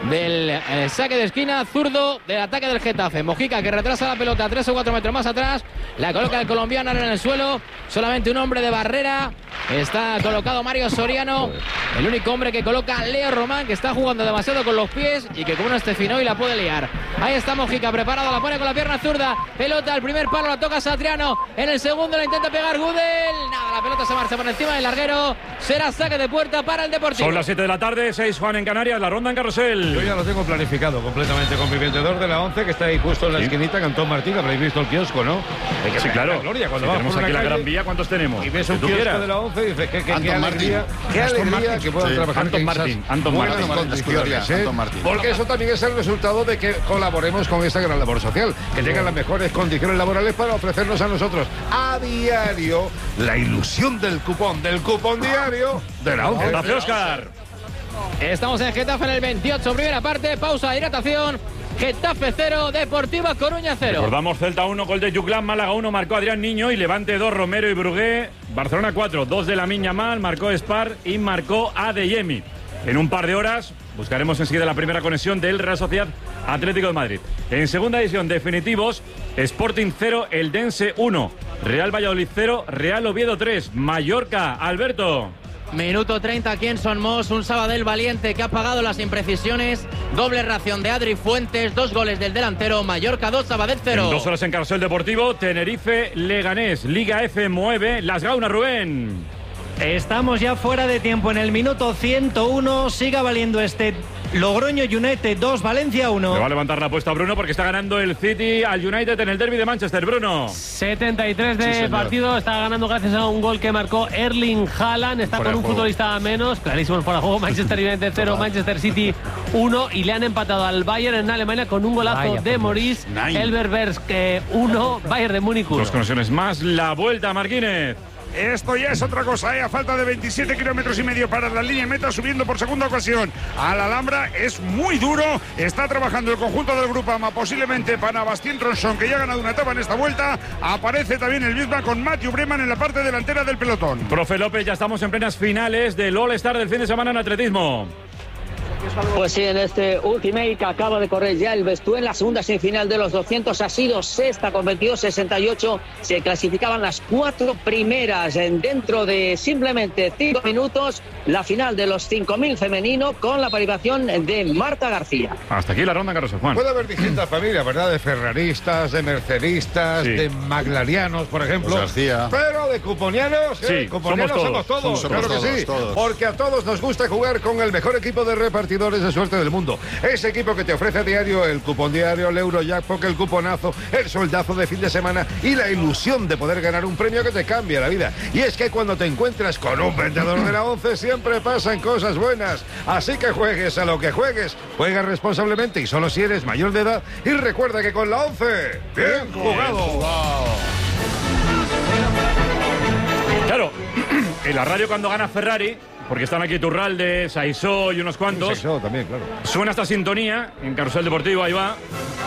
del saque de esquina zurdo del ataque del Getafe. Mojica, que retrasa la pelota 3 o 4 metros más atrás, la coloca el colombiano en el suelo, solamente un hombre de barrera. Está colocado Mario Soriano, el único hombre que coloca Leo Román, que está jugando demasiado con los pies y que como no esté fino y la puede liar. Ahí está Mojica, preparado, la pone con la pierna zurda, pelota al primer palo, la toca Satriano, en el segundo la intenta pegar Gudel, nada, la pelota se marcha por encima del larguero, será saque de puerta para el Deportivo. Son las 7 de la tarde, 6 Juan en Canarias, la ronda en Carrusel. Yo ya lo tengo planificado completamente con mi vendedor de la 11, que está ahí justo en la esquinita, Cantón Martín. Habréis visto el kiosco, ¿no? Sí, claro. Gloria, cuando tenemos aquí la Gran Vía, ¿cuántos tenemos? Y ves un kiosco de la 11 y dices, qué alegría que puedan trabajar Anton Martín. Buenas condiciones, ¿eh? Porque eso también es el resultado de que colaboremos con esta gran labor social, que tengan las mejores condiciones laborales para ofrecernos a nosotros a diario la ilusión del cupón diario de la 11. Gracias, Óscar. Estamos en Getafe en el 28, primera parte, pausa de hidratación. Getafe 0, Deportiva Coruña 0. Recordamos Celta 1, gol de Juclán, Málaga 1, marcó Adrián Niño y Levante 2, Romero y Brugué. Barcelona 4, 2 de Lamine Yamal, marcó Spar y marcó Adeyemi. En un par de horas buscaremos enseguida la primera conexión del Real Sociedad Atlético de Madrid. En segunda edición, definitivos, Sporting 0, Eldense 1, Real Valladolid 0, Real Oviedo 3, Mallorca, Alberto. Minuto 30 aquí en Son Mos, un Sabadell valiente que ha pagado las imprecisiones, doble ración de Adri Fuentes, 2 goles del delantero, Mallorca 2, Sabadell 0. En 2 horas en Carrusel Deportivo, Tenerife, Leganés, Liga F mueve, Las Gaunas, Rubén. Estamos ya fuera de tiempo en el minuto 101. Siga valiendo este Logroño United 2, Valencia 1. Le va a levantar la apuesta a Bruno porque está ganando el City al United en el derbi de Manchester. Bruno. 73 de partido. Está ganando gracias a un gol que marcó Erling Haaland. Está con un futbolista menos. Clarísimo fuera de juego. Manchester United 0, Manchester City 1. Y le han empatado al Bayern en Alemania con un golazo de Maurice. Elberberg 1, Bayern de Múnich 1. Dos conexiones más. La vuelta, Marquínez. Esto ya es otra cosa, a falta de 27 kilómetros y medio para la línea de meta, subiendo por segunda ocasión a la Alhambra. Es muy duro, está trabajando el conjunto del Grupama, posiblemente para Bastien Tronson, que ya ha ganado una etapa en esta vuelta. Aparece también el Bismarck con Matthew Breman en la parte delantera del pelotón. Profe López, ya estamos en plenas finales del All-Star del fin de semana en atletismo. Pues sí, en este Ultimate que acaba de correr ya el Bestú en la segunda semifinal de los 200 ha sido sexta con 22.68. Se clasificaban las 4 primeras dentro de simplemente 5 minutos. La final de los 5.000 femenino con la participación de Marta García. Hasta aquí la ronda, Carlos Juan. Puede haber distintas familias, ¿verdad? De ferraristas, de mercedistas, de maglarianos, por ejemplo. Pues García. Pero de cuponianos, cuponianos somos todos. Claro que sí. Todos. Porque a todos nos gusta jugar con el mejor equipo de repartidores de suerte del mundo. Ese equipo que te ofrece a diario el cupón diario, el Eurojackpot, el cuponazo, el soldazo de fin de semana y la ilusión de poder ganar un premio que te cambia la vida. Y es que cuando te encuentras con un vendedor de la 11 siempre pasan cosas buenas. Así que juegues a lo que juegues, juega responsablemente y solo si eres mayor de edad. Y recuerda que con la 11, bien jugado. Claro, en la radio cuando gana Ferrari, porque están aquí Turralde, Saisó y unos cuantos. Saisó también, claro. Suena esta sintonía en Carrusel Deportivo, ahí va.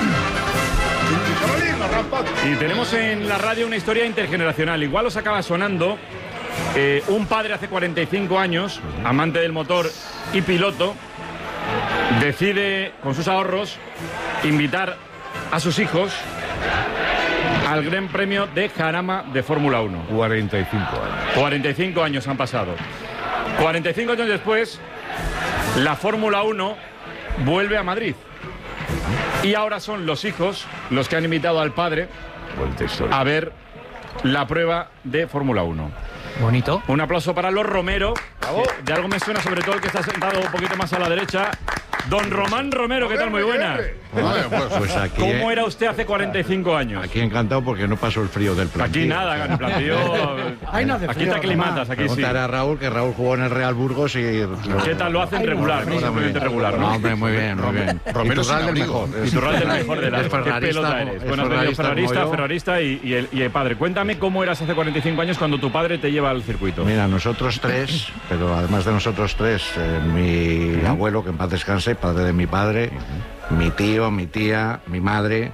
Y tenemos en la radio una historia intergeneracional. Igual os acaba sonando. Un padre hace 45 años, amante del motor y piloto, decide con sus ahorros invitar a sus hijos al Gran Premio de Jarama de Fórmula 1. 45 años. 45 años han pasado. 45 años después, la Fórmula 1 vuelve a Madrid. Y ahora son los hijos los que han invitado al padre a ver la prueba de Fórmula 1. Bonito. Un aplauso para los Romero. De algo me suena, sobre todo el que está sentado un poquito más a la derecha. Don Román Romero, ¿qué tal? Muy buenas. Pues aquí, ¿Cómo era usted hace 45 años? Aquí encantado porque no pasó el frío del plantío. Aquí nada, el plantío. Aquí te aclimatas, aquí sí. Preguntar a Raúl, que Raúl jugó en el Real Burgos y... ¿Qué tal? Lo hacen regular, ¿no? Simplemente regular, ¿no? Hombre, muy bien, muy bien. Romero Iturralde del mejor. Iturralde del mejor de la... ¿Qué pelota eres? Bueno, ferrarista y el padre. Cuéntame cómo eras hace 45 años cuando tu padre te lleva al circuito. Mira, nosotros tres, pero además de nosotros tres, mi abuelo, que en paz descanse, padre de mi padre, mi tío, mi tía, mi madre,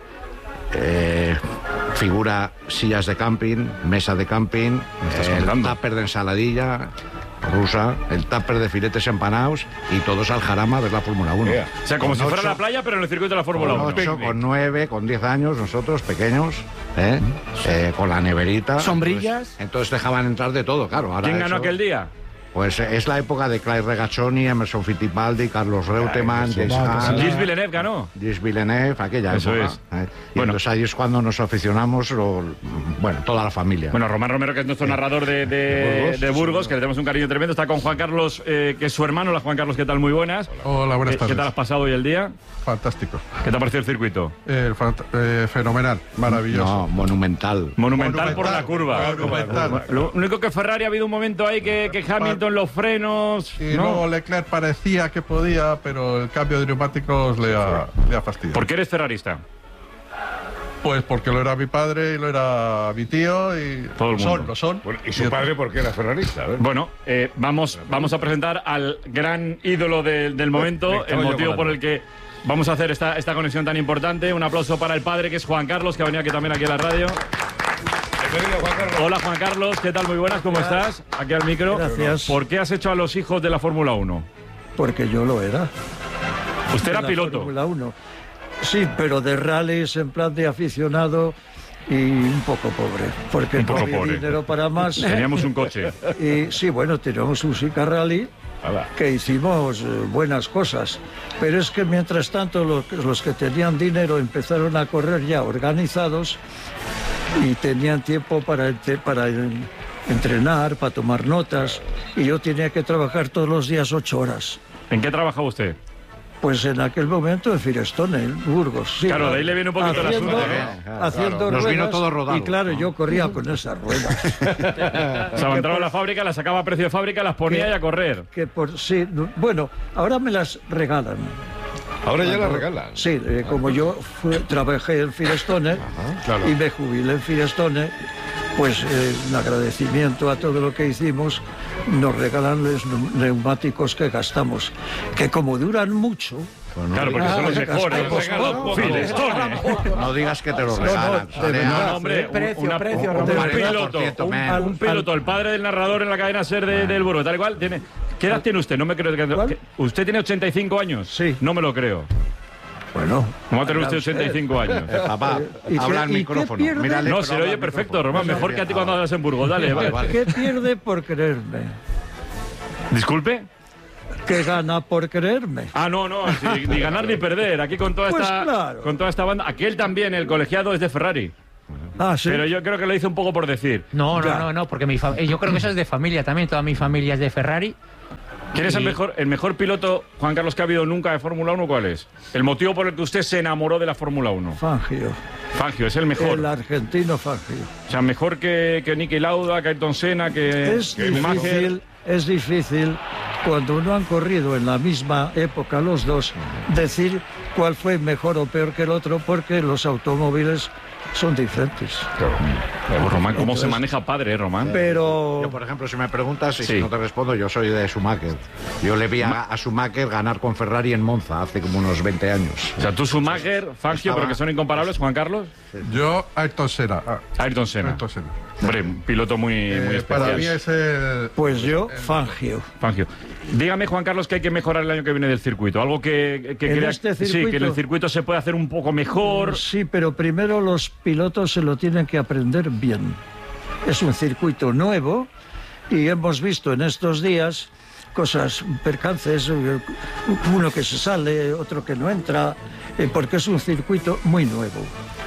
figura sillas de camping, mesa de camping, el tupper de ensaladilla rusa, el tupper de filetes empanados y todos al Jarama a ver la Fórmula 1. O sea, como si fuera la playa, pero en el circuito de la Fórmula 1. Con 8, con 9, con 10 años, nosotros pequeños, con la neverita. ¿Sombrillas? Entonces dejaban entrar de todo, claro. Ahora ¿Quién ganó aquel día? Pues es la época de Clay Regazzoni, Emerson Fittipaldi, Carlos Reutemann, Gilles Villeneuve ganó. Gilles Villeneuve, aquella Eso época. es. Y entonces ahí es cuando nos aficionamos, bueno, toda la familia. Bueno, Román Romero, que es nuestro narrador de Burgos, que le tenemos un cariño tremendo, está con Juan Carlos, que es su hermano. Hola, Juan Carlos, ¿qué tal? Muy buenas. Hola, buenas tardes. ¿Qué tal has pasado hoy el día? Fantástico. ¿Qué te ha parecido el circuito? Fenomenal, maravilloso. No, monumental. Monumental por la curva. Monumental. Lo único que Ferrari ha habido un momento ahí que Hamilton los frenos. Y luego Leclerc parecía que podía, pero el cambio de neumáticos le ha fastidiado. ¿Por qué eres ferrarista? Pues porque lo era mi padre y lo era mi tío y todo el mundo. Lo son. Bueno, ¿y su padre por qué era ferrarista? Bueno, vamos a presentar al gran ídolo del momento, el motivo por el que vamos a hacer esta conexión tan importante. Un aplauso para el padre, que es Juan Carlos, que ha venido aquí también aquí a la radio. Juan Carlos. Hola, Juan Carlos, ¿qué tal? Muy buenas, ¿cómo estás? Aquí al micro. Gracias. ¿Por qué has hecho a los hijos de la Fórmula 1? Porque yo lo era. ¿Usted era piloto? Fórmula 1. Sí, pero de rallies en plan de aficionado y un poco pobre. Porque no había dinero para más. Teníamos un coche. Y sí, bueno, teníamos un Sica Rally que hicimos buenas cosas. Pero es que mientras tanto los que tenían dinero empezaron a correr ya organizados y tenían tiempo para entrenar, para tomar notas, y yo tenía que trabajar todos los días 8 horas. ¿En qué trabajaba usted? Pues en aquel momento en Firestone, en Burgos. Sí, claro, de ahí le viene un poquito el asunto. Haciendo Nos ruedas, vino todo rodado. y claro, yo corría con esas ruedas. O sea, entraba a la fábrica, las sacaba a precio de fábrica, las ponía y a correr. Sí, bueno, ahora me las regalan. Ahora ya las regalan. Sí, como yo trabajé en Firestone y me jubilé en Firestone, pues en agradecimiento a todo lo que hicimos, nos regalan los neumáticos que gastamos, que como duran mucho... Claro, porque son los mejores. No digas que te los regalan. No, hombre, un piloto, el padre del narrador en la cadena SER del Burgos, tal y cual, tiene... ¿Qué edad tiene usted? No me creo que... ¿Usted tiene 85 años? Sí. No me lo creo. Bueno. ¿Cómo va a tener usted 85 años? Papá, habla al micrófono. No, se le oye perfecto, Román. Mejor que a ti cuando hablas en Burgos. Dale, vale. ¿Qué pierde por creerme? ¿Disculpe? ¿Qué gana por creerme? Ah, no, sí, ni ganar ni perder. Aquí con toda esta banda. Aquel también, el colegiado es de Ferrari. Ah, sí. Pero yo creo que lo hizo un poco por decir. No, porque yo creo que eso es de familia también. Toda mi familia es de Ferrari. ¿Quién es el mejor piloto, Juan Carlos, que ha habido nunca de Fórmula 1? ¿Cuál es? El motivo por el que usted se enamoró de la Fórmula 1. Fangio. Fangio, es el mejor. El argentino Fangio. O sea, mejor que Niki Lauda, que Ayrton Senna, Es difícil, cuando no han corrido en la misma época los dos, decir cuál fue mejor o peor que el otro, porque los automóviles son diferentes. Claro. Román, ¿cómo se maneja padre, Román? Pero... Yo, por ejemplo, si me preguntas, y si no te respondo, yo soy de Schumacher. Yo le vi a Schumacher ganar con Ferrari en Monza hace como unos 20 años. O sea, tú Schumacher, Fangio, pero que son incomparables, Juan Carlos. Yo, Ayrton Senna. Ayrton Senna. Hombre, un piloto muy especial. Para mí es el... Pues yo, Fangio. Dígame, Juan Carlos, que hay que mejorar el año que viene del circuito. Algo que crea este circuito, sí, que en el circuito se puede hacer un poco mejor. Sí, pero primero los pilotos se lo tienen que aprender bien. Es un circuito nuevo y hemos visto en estos días cosas, percances, uno que se sale, otro que no entra, porque es un circuito muy nuevo.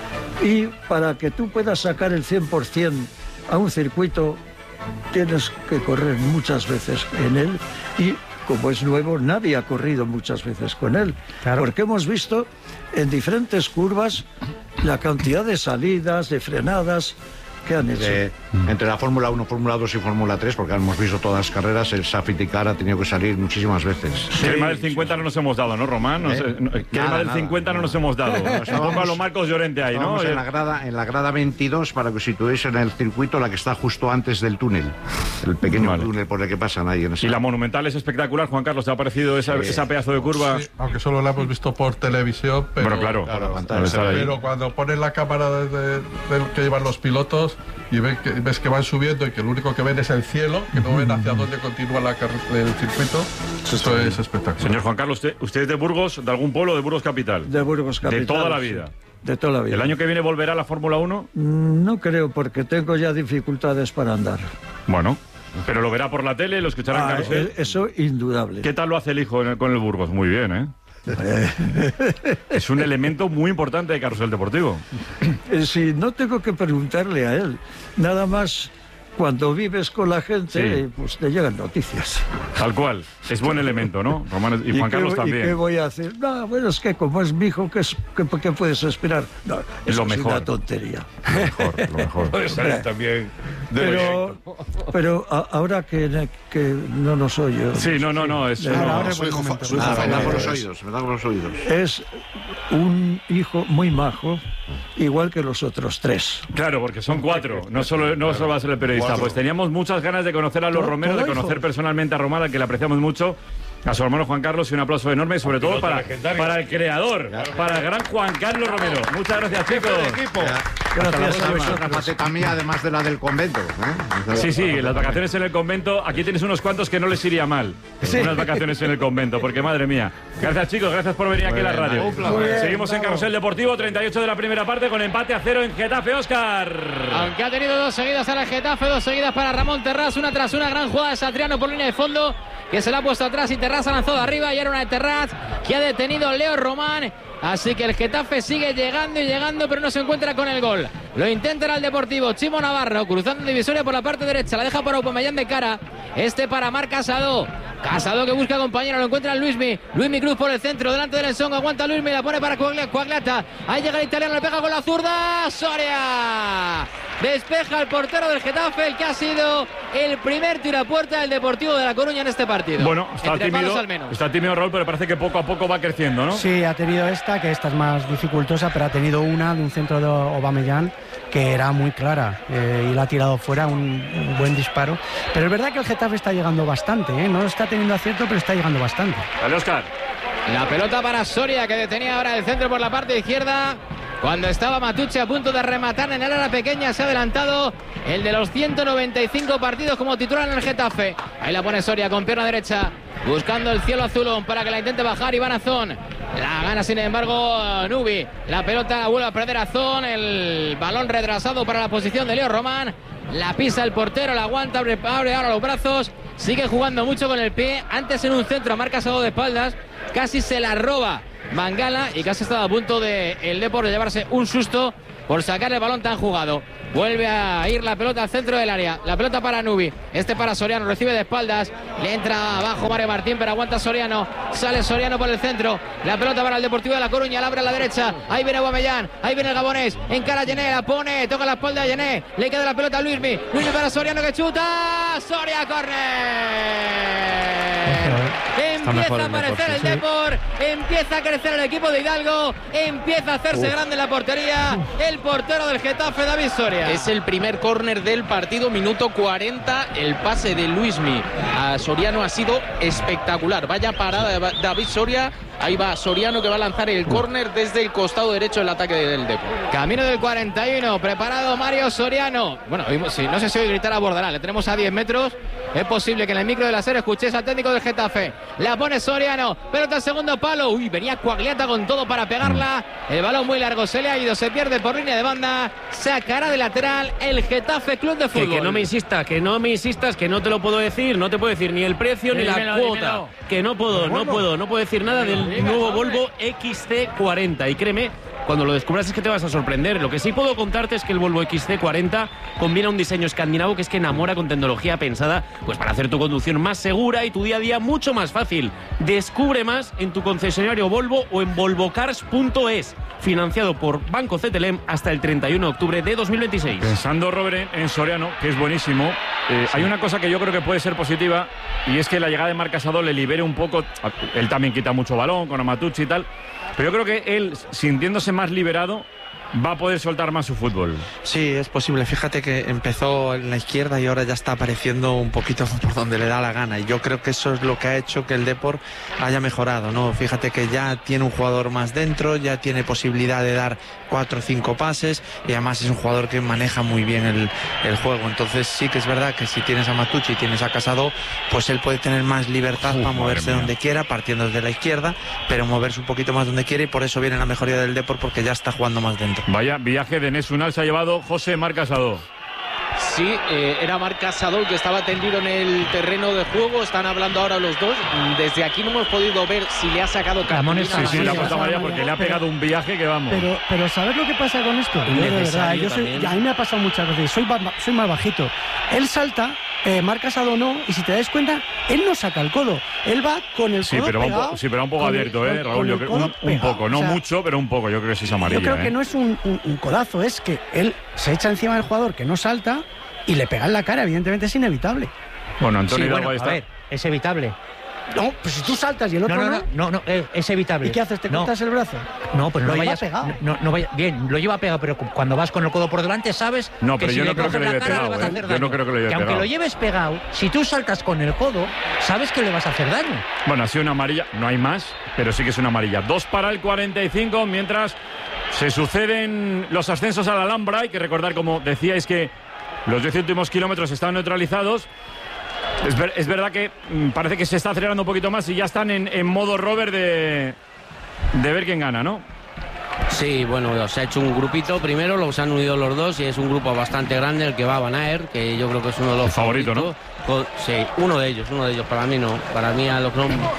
Y para que tú puedas sacar el 100% a un circuito, tienes que correr muchas veces en él, y como es nuevo, nadie ha corrido muchas veces con él. Claro. Porque hemos visto en diferentes curvas la cantidad de salidas, de frenadas que han hecho. Entre la Fórmula 1, Fórmula 2 y Fórmula 3, porque hemos visto todas las carreras, el Safety Car ha tenido que salir muchísimas veces. Sí, el más del 50 no nos hemos dado, ¿no, Román? Que el más del 50 no nos hemos dado. Un poco a lo Marcos Llorente ahí, ¿no? En la grada 22, para que os situéis en el circuito, la que está justo antes del túnel. El pequeño túnel por el que pasan ahí. Y la Monumental es espectacular, Juan Carlos. ¿Te ha parecido esa pedazo de curva? Sí, aunque solo la hemos visto por televisión. Pero, bueno, claro. Pero cuando ponen la cámara que llevan los pilotos y ves que van subiendo y que lo único que ven es el cielo, que no ven hacia dónde continúa el circuito, esto es espectacular. Señor Juan Carlos, ¿usted es de Burgos, de algún pueblo, de Burgos Capital? De Burgos Capital. ¿De toda la vida? Sí. De toda la vida. ¿El año que viene volverá a la Fórmula 1? No creo, porque tengo ya dificultades para andar. Bueno, pero lo verá por la tele, lo escuchará en carrusel. Eso indudable. ¿Qué tal lo hace el hijo con el Burgos? Muy bien, ¿eh? Es un elemento muy importante de carrusel deportivo. Sí, no tengo que preguntarle a él. Nada más cuando vives con la gente, pues te llegan noticias. Tal cual. Es buen elemento, ¿no? Román y Juan Carlos también. ¿Y qué voy a hacer? No, bueno, es que como es mi hijo, ¿qué puedes esperar? No, lo mejor. Es una tontería. Lo mejor. Puede ser también. Pero ahora que no nos oye. Sí, no. Es me da por los oídos. Es un hijo muy majo, igual que los otros 3. Claro, porque son 4. No solo va a ser el periodista. Pues teníamos muchas ganas de conocer a los Romero, de conocer personalmente a Román, al que le apreciamos mucho. A su hermano Juan Carlos, y un aplauso enorme, sobre todo para el creador, para el gran Juan Carlos Romero. Muchas gracias, chicos. Gracias a vosotros. Una faceta mía, además de la del convento. Sí, las vacaciones en el convento. Aquí tienes unos cuantos que no les iría mal. Unas vacaciones en el convento, porque madre mía. Gracias, chicos, gracias por venir aquí a la radio. Seguimos en Carrusel Deportivo, 38 de la primera parte, con empate a 0 en Getafe, Óscar. Aunque ha tenido 2 seguidas a la Getafe, 2 seguidas para Ramón Terrás, una tras una, gran jugada de Satriano por línea de fondo, que se la ha puesto atrás y Terrás ha lanzado arriba, y era una de Terrás que ha detenido Leo Román Así que el Getafe sigue llegando y llegando, pero no se encuentra con el gol. Lo intenta el Deportivo. Chimo Navarro cruzando divisoria por la parte derecha. La deja para Aubameyang de cara. Para Marc Casado. Casado que busca compañero, lo encuentra Luismi Cruz por el centro, delante del Ensongo, aguanta Luismi, la pone para Coagliata, ahí llega el italiano, le pega con la zurda, Soria despeja el portero del Getafe, el que ha sido el primer tiro a puerta del Deportivo de La Coruña en este partido. Bueno, está tímido Raúl, pero parece que poco a poco va creciendo, ¿no? Sí, ha tenido que esta es más dificultosa, pero ha tenido una de un centro de Aubameyang que era muy clara y la ha tirado fuera, un buen disparo. Pero es verdad que el Getafe está llegando bastante, no está teniendo acierto, pero está llegando bastante. Dale, Óscar. La pelota para Soria, que detenía ahora el centro por la parte izquierda. Cuando estaba Matucci a punto de rematar en el área pequeña, se ha adelantado el de los 195 partidos como titular en el Getafe. Ahí la pone Soria con pierna derecha, buscando el cielo azulón para que la intente bajar Iván Azón. La gana sin embargo Nubi. La pelota vuelve a perder Azón. El balón retrasado para la posición de Leo Román. La pisa el portero, la aguanta, abre ahora los brazos. Sigue jugando mucho con el pie. Antes en un centro, Marc Casado de espaldas. Casi se la roba Mangala y casi estaba a punto de el Depor de llevarse un susto por sacar el balón tan jugado. Vuelve a ir la pelota al centro del área. La pelota para Nubi. Para Soriano. Recibe de espaldas. Le entra abajo Mario Martín, pero aguanta Soriano. Sale Soriano por el centro. La pelota para el Deportivo de La Coruña. La abre a la derecha. Ahí viene Aubameyang. Ahí viene el gabonés. Encara a Yené. La pone. Toca la espalda a Yené. Le queda la pelota a Luismi. Luismi para Soriano que chuta. Soria, córner. Empieza a aparecer el Depor. Empieza a crecer el equipo de Hidalgo. Empieza a hacerse grande en la portería. El portero del Getafe, David Soria. Es el primer córner del partido, minuto 40. El pase de Luismi a Soriano ha sido espectacular. Vaya parada de David Soria. Ahí va Soriano, que va a lanzar el córner desde el costado derecho del ataque del Depor. Camino del 41, preparado Mario Soriano. Bueno, sí, no sé si hoy gritar a Bordalás. Le tenemos a 10 metros. Es posible que en el micro de la serie escuchéis al técnico del Getafe. La pone Soriano, pelota al segundo palo. Uy, venía Coagliata con todo para pegarla. El balón muy largo, se le ha ido, se pierde por línea de banda. Sacará de lateral el Getafe Club de Fútbol. Que no me insistas, que no te lo puedo decir. No te puedo decir ni el precio ni la cuota. Que no puedo decir nada del nuevo Volvo XC40. Y créeme, cuando lo descubras es que te vas a sorprender. Lo que sí puedo contarte es que el Volvo XC40 combina un diseño escandinavo que es que enamora, con tecnología pensada pues para hacer tu conducción más segura y tu día a día mucho más fácil. Descubre más en tu concesionario Volvo o en volvocars.es. Financiado por Banco CTLM hasta el 31 de octubre de 2026. Pensando, Robert, en Soriano, que es buenísimo, hay una cosa que yo creo que puede ser positiva, y es que la llegada de Marc Casado le libere un poco. Él también quita mucho balón con Amatucci y tal, pero yo creo que él, sintiéndose más liberado, va a poder soltar más su fútbol. Sí, es posible. Fíjate que empezó en la izquierda y ahora ya está apareciendo un poquito por donde le da la gana. Y yo creo que eso es lo que ha hecho que el Depor haya mejorado, ¿no? Fíjate que ya tiene un jugador más dentro, ya tiene posibilidad de dar 4 o 5 pases y además es un jugador que maneja muy bien el juego. Entonces sí que es verdad que si tienes a Matucci y tienes a Casado, pues él puede tener más libertad para moverse donde quiera, partiendo desde la izquierda, pero moverse un poquito más donde quiera, y por eso viene la mejoría del Depor, porque ya está jugando más dentro. Vaya viaje de Nesunal se ha llevado José Marc Casado. Sí, era Marc Casado el que estaba tendido en el terreno de juego. Están hablando ahora los dos. Desde aquí no hemos podido ver si le ha sacado cartulina. Sí, la puesta amarilla porque le ha pegado un viaje que vamos. Pero ¿sabes lo que pasa con esto? Yo, de verdad, a mí me ha pasado muchas veces. Soy más bajito. Él salta, Marc Casado no, y si te das cuenta, él no saca el codo. Él va con el codo pegado. Sí, pero un poco abierto, Raúl. Yo creo, un poco, no mucho, pero un poco. Yo creo que sí es amarilla. Yo creo que no es un codazo, es que él se echa encima del jugador que no salta y le pega en la cara. Evidentemente es inevitable. Bueno, Antonio Hidalgo está. A ver, es evitable. No, pues si tú saltas y el otro no, es evitable. ¿Y qué haces? ¿Te cortas el brazo? No, pero lo no vayas pegado. No vaya, bien, lo lleva pegado, pero cuando vas con el codo por delante sabes no, pero que yo si no creo que lo lleve pegado. Yo no creo que lo lleve pegado. Aunque lo lleves pegado, si tú saltas con el codo, sabes que le vas a hacer daño. Bueno, ha sido una amarilla, no hay más, pero sí que es una amarilla. 2 para el 45, mientras se suceden los ascensos a la Alhambra. Hay que recordar, como decíais, que los 10 últimos kilómetros están neutralizados. Es verdad que parece que se está acelerando un poquito más y ya están en modo Robert de ver quién gana, ¿no? Sí, bueno, se ha hecho un grupito primero, luego se han unido los dos y es un grupo bastante grande el que va a Van Aert, que yo creo que es uno de los favoritos, ¿no? Sí, uno de ellos, para mí no. Para mí a lo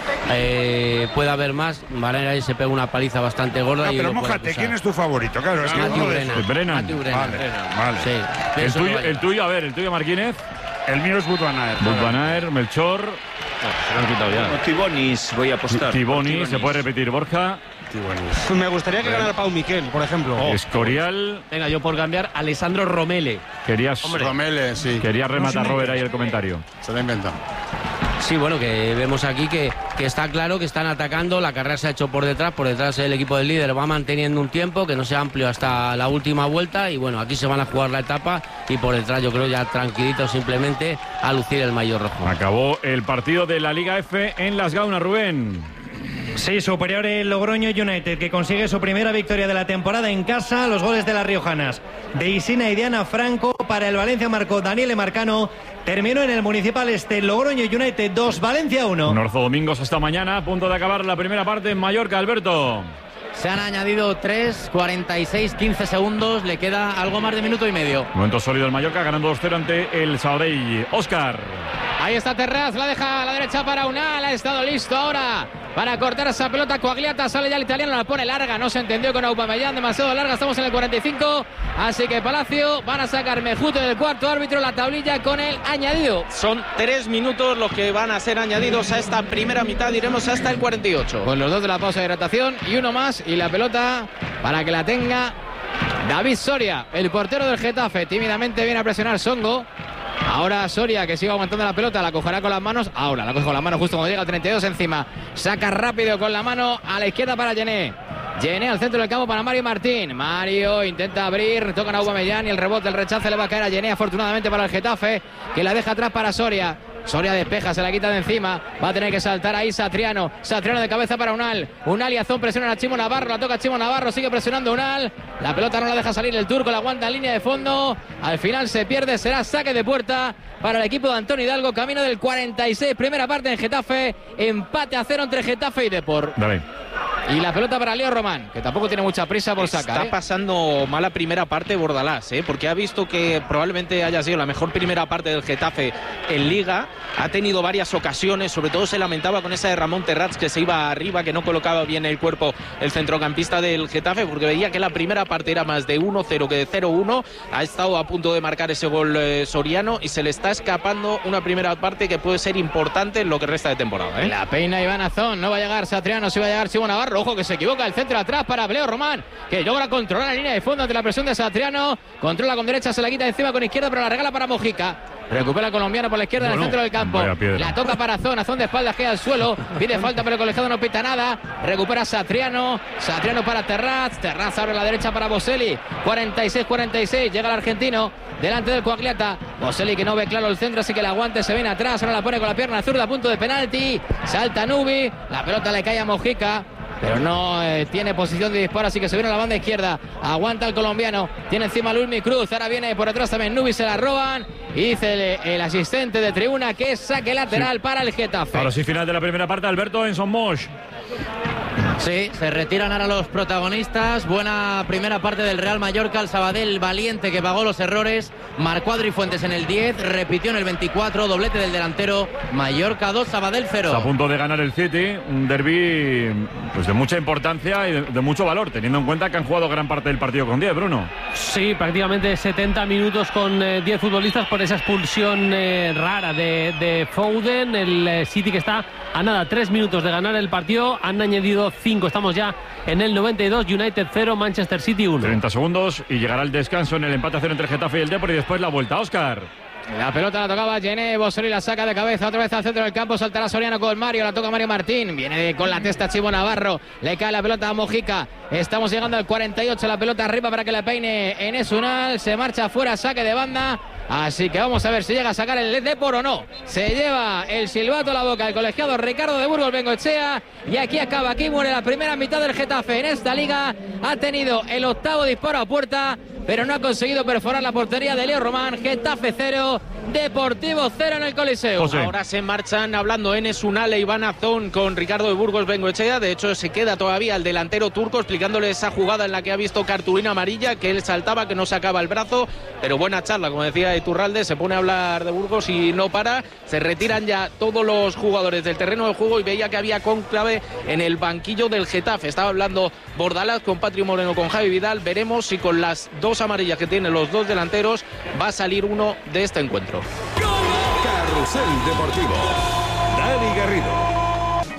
que puede haber más, Van Aert ahí se pega una paliza bastante gorda. No, pero mójate, ¿quién es tu favorito? Claro, es que Brennan. Vale. Sí, el tuyo, a ver, el tuyo, Marquínez. El mío es Wout van Aert. Wout van Aert, Melchor. Se lo han quitado ya. Tibonis, voy a apostar. Tibonis, se puede repetir, Borja. Me gustaría que ganara Pau Miquel, por ejemplo. Escorial. Venga, yo por cambiar, Alessandro Romele. Romele, sí. Quería rematar Robert ahí el comentario. Se lo ha inventado. Sí, bueno, que vemos aquí que está claro que están atacando, la carrera se ha hecho por detrás el equipo del líder va manteniendo un tiempo que no sea amplio hasta la última vuelta y bueno, aquí se van a jugar la etapa y por detrás yo creo ya tranquilito simplemente a lucir el maillot rojo. Acabó el partido de la Liga F en Las Gaunas, Rubén. Sí, superior el Logroño United, que consigue su primera victoria de la temporada en casa. Los goles de las riojanas de Isina y Diana Franco. Para el Valencia marcó Daniel Marcano. Terminó en el Municipal Logroño United 2, Valencia 1. Norzo Domingos hasta mañana, a punto de acabar la primera parte en Mallorca, Alberto. Se han añadido 3, 46, 15 segundos. Le queda algo más de minuto y medio. Momento sólido el Mallorca, ganando 2-0 ante el Sabadell. Óscar. Ahí está Terraz, la deja a la derecha para Unal. Ha estado listo ahora para cortar esa pelota. Coagliata, sale ya el italiano, la pone larga. No se entendió con Aubameyang, demasiado larga. Estamos en el 45. Así que Palacio van a sacar Mejute del cuarto árbitro, la tablilla con el añadido. Son 3 minutos los que van a ser añadidos a esta primera mitad. Iremos hasta el 48. Con los dos de la pausa de hidratación y uno más. Y la pelota para que la tenga David Soria, el portero del Getafe. Tímidamente viene a presionar Songo. Ahora Soria, que sigue aguantando la pelota, la cogerá con las manos. Ahora la coge con las manos justo cuando llega el 32 encima. Saca rápido con la mano a la izquierda para Gené. Gené al centro del campo para Mario Martín. Mario intenta abrir, tocan a Aubameyang y el rebote, el rechace le va a caer a Gené, afortunadamente para el Getafe, que la deja atrás para Soria. Soria despeja, se la quita de encima. Va a tener que saltar ahí Satriano. Satriano de cabeza para Unal. Unal y Azón presionan a Chimo Navarro. La toca Chimo Navarro. Sigue presionando Unal. La pelota no la deja salir el turco. La aguanta en línea de fondo. Al final se pierde. Será saque de puerta para el equipo de Antonio Hidalgo. Camino del 46. Primera parte en Getafe. Empate a 0 entre Getafe y Depor. Dale. Y la pelota para Leo Román, que tampoco tiene mucha prisa por sacar. Está pasando mala primera parte Bordalás, porque ha visto que probablemente haya sido la mejor primera parte del Getafe en Liga. Ha tenido varias ocasiones, sobre todo se lamentaba con esa de Ramón Terrats, que se iba arriba, que no colocaba bien el cuerpo el centrocampista del Getafe, porque veía que la primera parte era más de 1-0 que de 0-1. Ha estado a punto de marcar ese gol Soriano y se le está escapando una primera parte que puede ser importante en lo que resta de temporada. La peina Iván Azón, no va a llegar Satriano, sí va a llegar Chimo Navarro. Ojo que se equivoca, el centro atrás para Leo Román, que logra controlar la línea de fondo ante la presión de Satriano. Controla con derecha, se la quita encima con izquierda, pero la regala para Mojica. Recupera el colombiano por la izquierda en el centro del campo. La toca para Azón, Azón de espaldas queda al suelo. Pide falta, pero el colegiado no pita nada. Recupera Satriano. Satriano para Terraz. Terraz abre la derecha para Boselli. 46-46. Llega el argentino delante del Coagliata. Boselli que no ve claro el centro, así que el aguante se viene atrás. Ahora la pone con la pierna zurda a punto de penalti. Salta Nubi. La pelota le cae a Mojica, pero no tiene posición de disparo, así que se viene a la banda izquierda. Aguanta el colombiano. Tiene encima Luismi Cruz. Ahora viene por atrás también Nubi, se la roban. Y dice el asistente de tribuna que es saque lateral para el Getafe. Ahora sí, final de la primera parte, Alberto, en Son Moix. Sí, se retiran ahora los protagonistas. Buena primera parte del Real Mallorca. El Sabadell valiente que pagó los errores. Marcó Adri Fuentes en el 10, repitió en el 24, doblete del delantero. Mallorca 2, Sabadell 0. Está a punto de ganar el City, un derbi pues de mucha importancia y de mucho valor, teniendo en cuenta que han jugado gran parte del partido con 10, Bruno. Sí, prácticamente 70 minutos con 10 futbolistas por esa expulsión rara de Foden. El City que está a nada, 3 minutos de ganar el partido. Han añadido 5, estamos ya en el 92. United 0, Manchester City 1. 30 segundos y llegará el descanso en el empate a 0 entre Getafe y el Depor y después la vuelta. Óscar. La pelota la tocaba Gené, Boselli la saca de cabeza otra vez al centro del campo, saltará Soriano con Mario, la toca Mario Martín, viene con la testa Chimo Navarro, le cae la pelota a Mojica, estamos llegando al 48, la pelota arriba para que la peine Enes Unal, se marcha fuera, saque de banda, así que vamos a ver si llega a sacar el Depor o no. Se lleva el silbato a la boca el colegiado Ricardo de Burgos Bengoechea y aquí acaba, aquí muere la primera mitad del Getafe en esta liga, ha tenido el octavo disparo a puerta, pero no ha conseguido perforar la portería de Leo Román. Getafe 0, Deportivo 0 en el Coliseo. Ahora se marchan hablando Enes Unal e Iván Azón con Ricardo de Burgos Bengoechea. De hecho, se queda todavía el delantero turco explicándole esa jugada en la que ha visto cartulina amarilla, que él saltaba, que no sacaba el brazo. Pero buena charla, como decía Iturralde, se pone a hablar de Burgos y no para. Se retiran ya todos los jugadores del terreno de juego y veía que había cónclave en el banquillo del Getafe. Estaba hablando Bordalás con Patri Moreno, con Javi Vidal. Veremos si con las dos amarillas que tienen los dos delanteros va a salir uno de este encuentro. Carrusel Deportivo. Dani Garrido.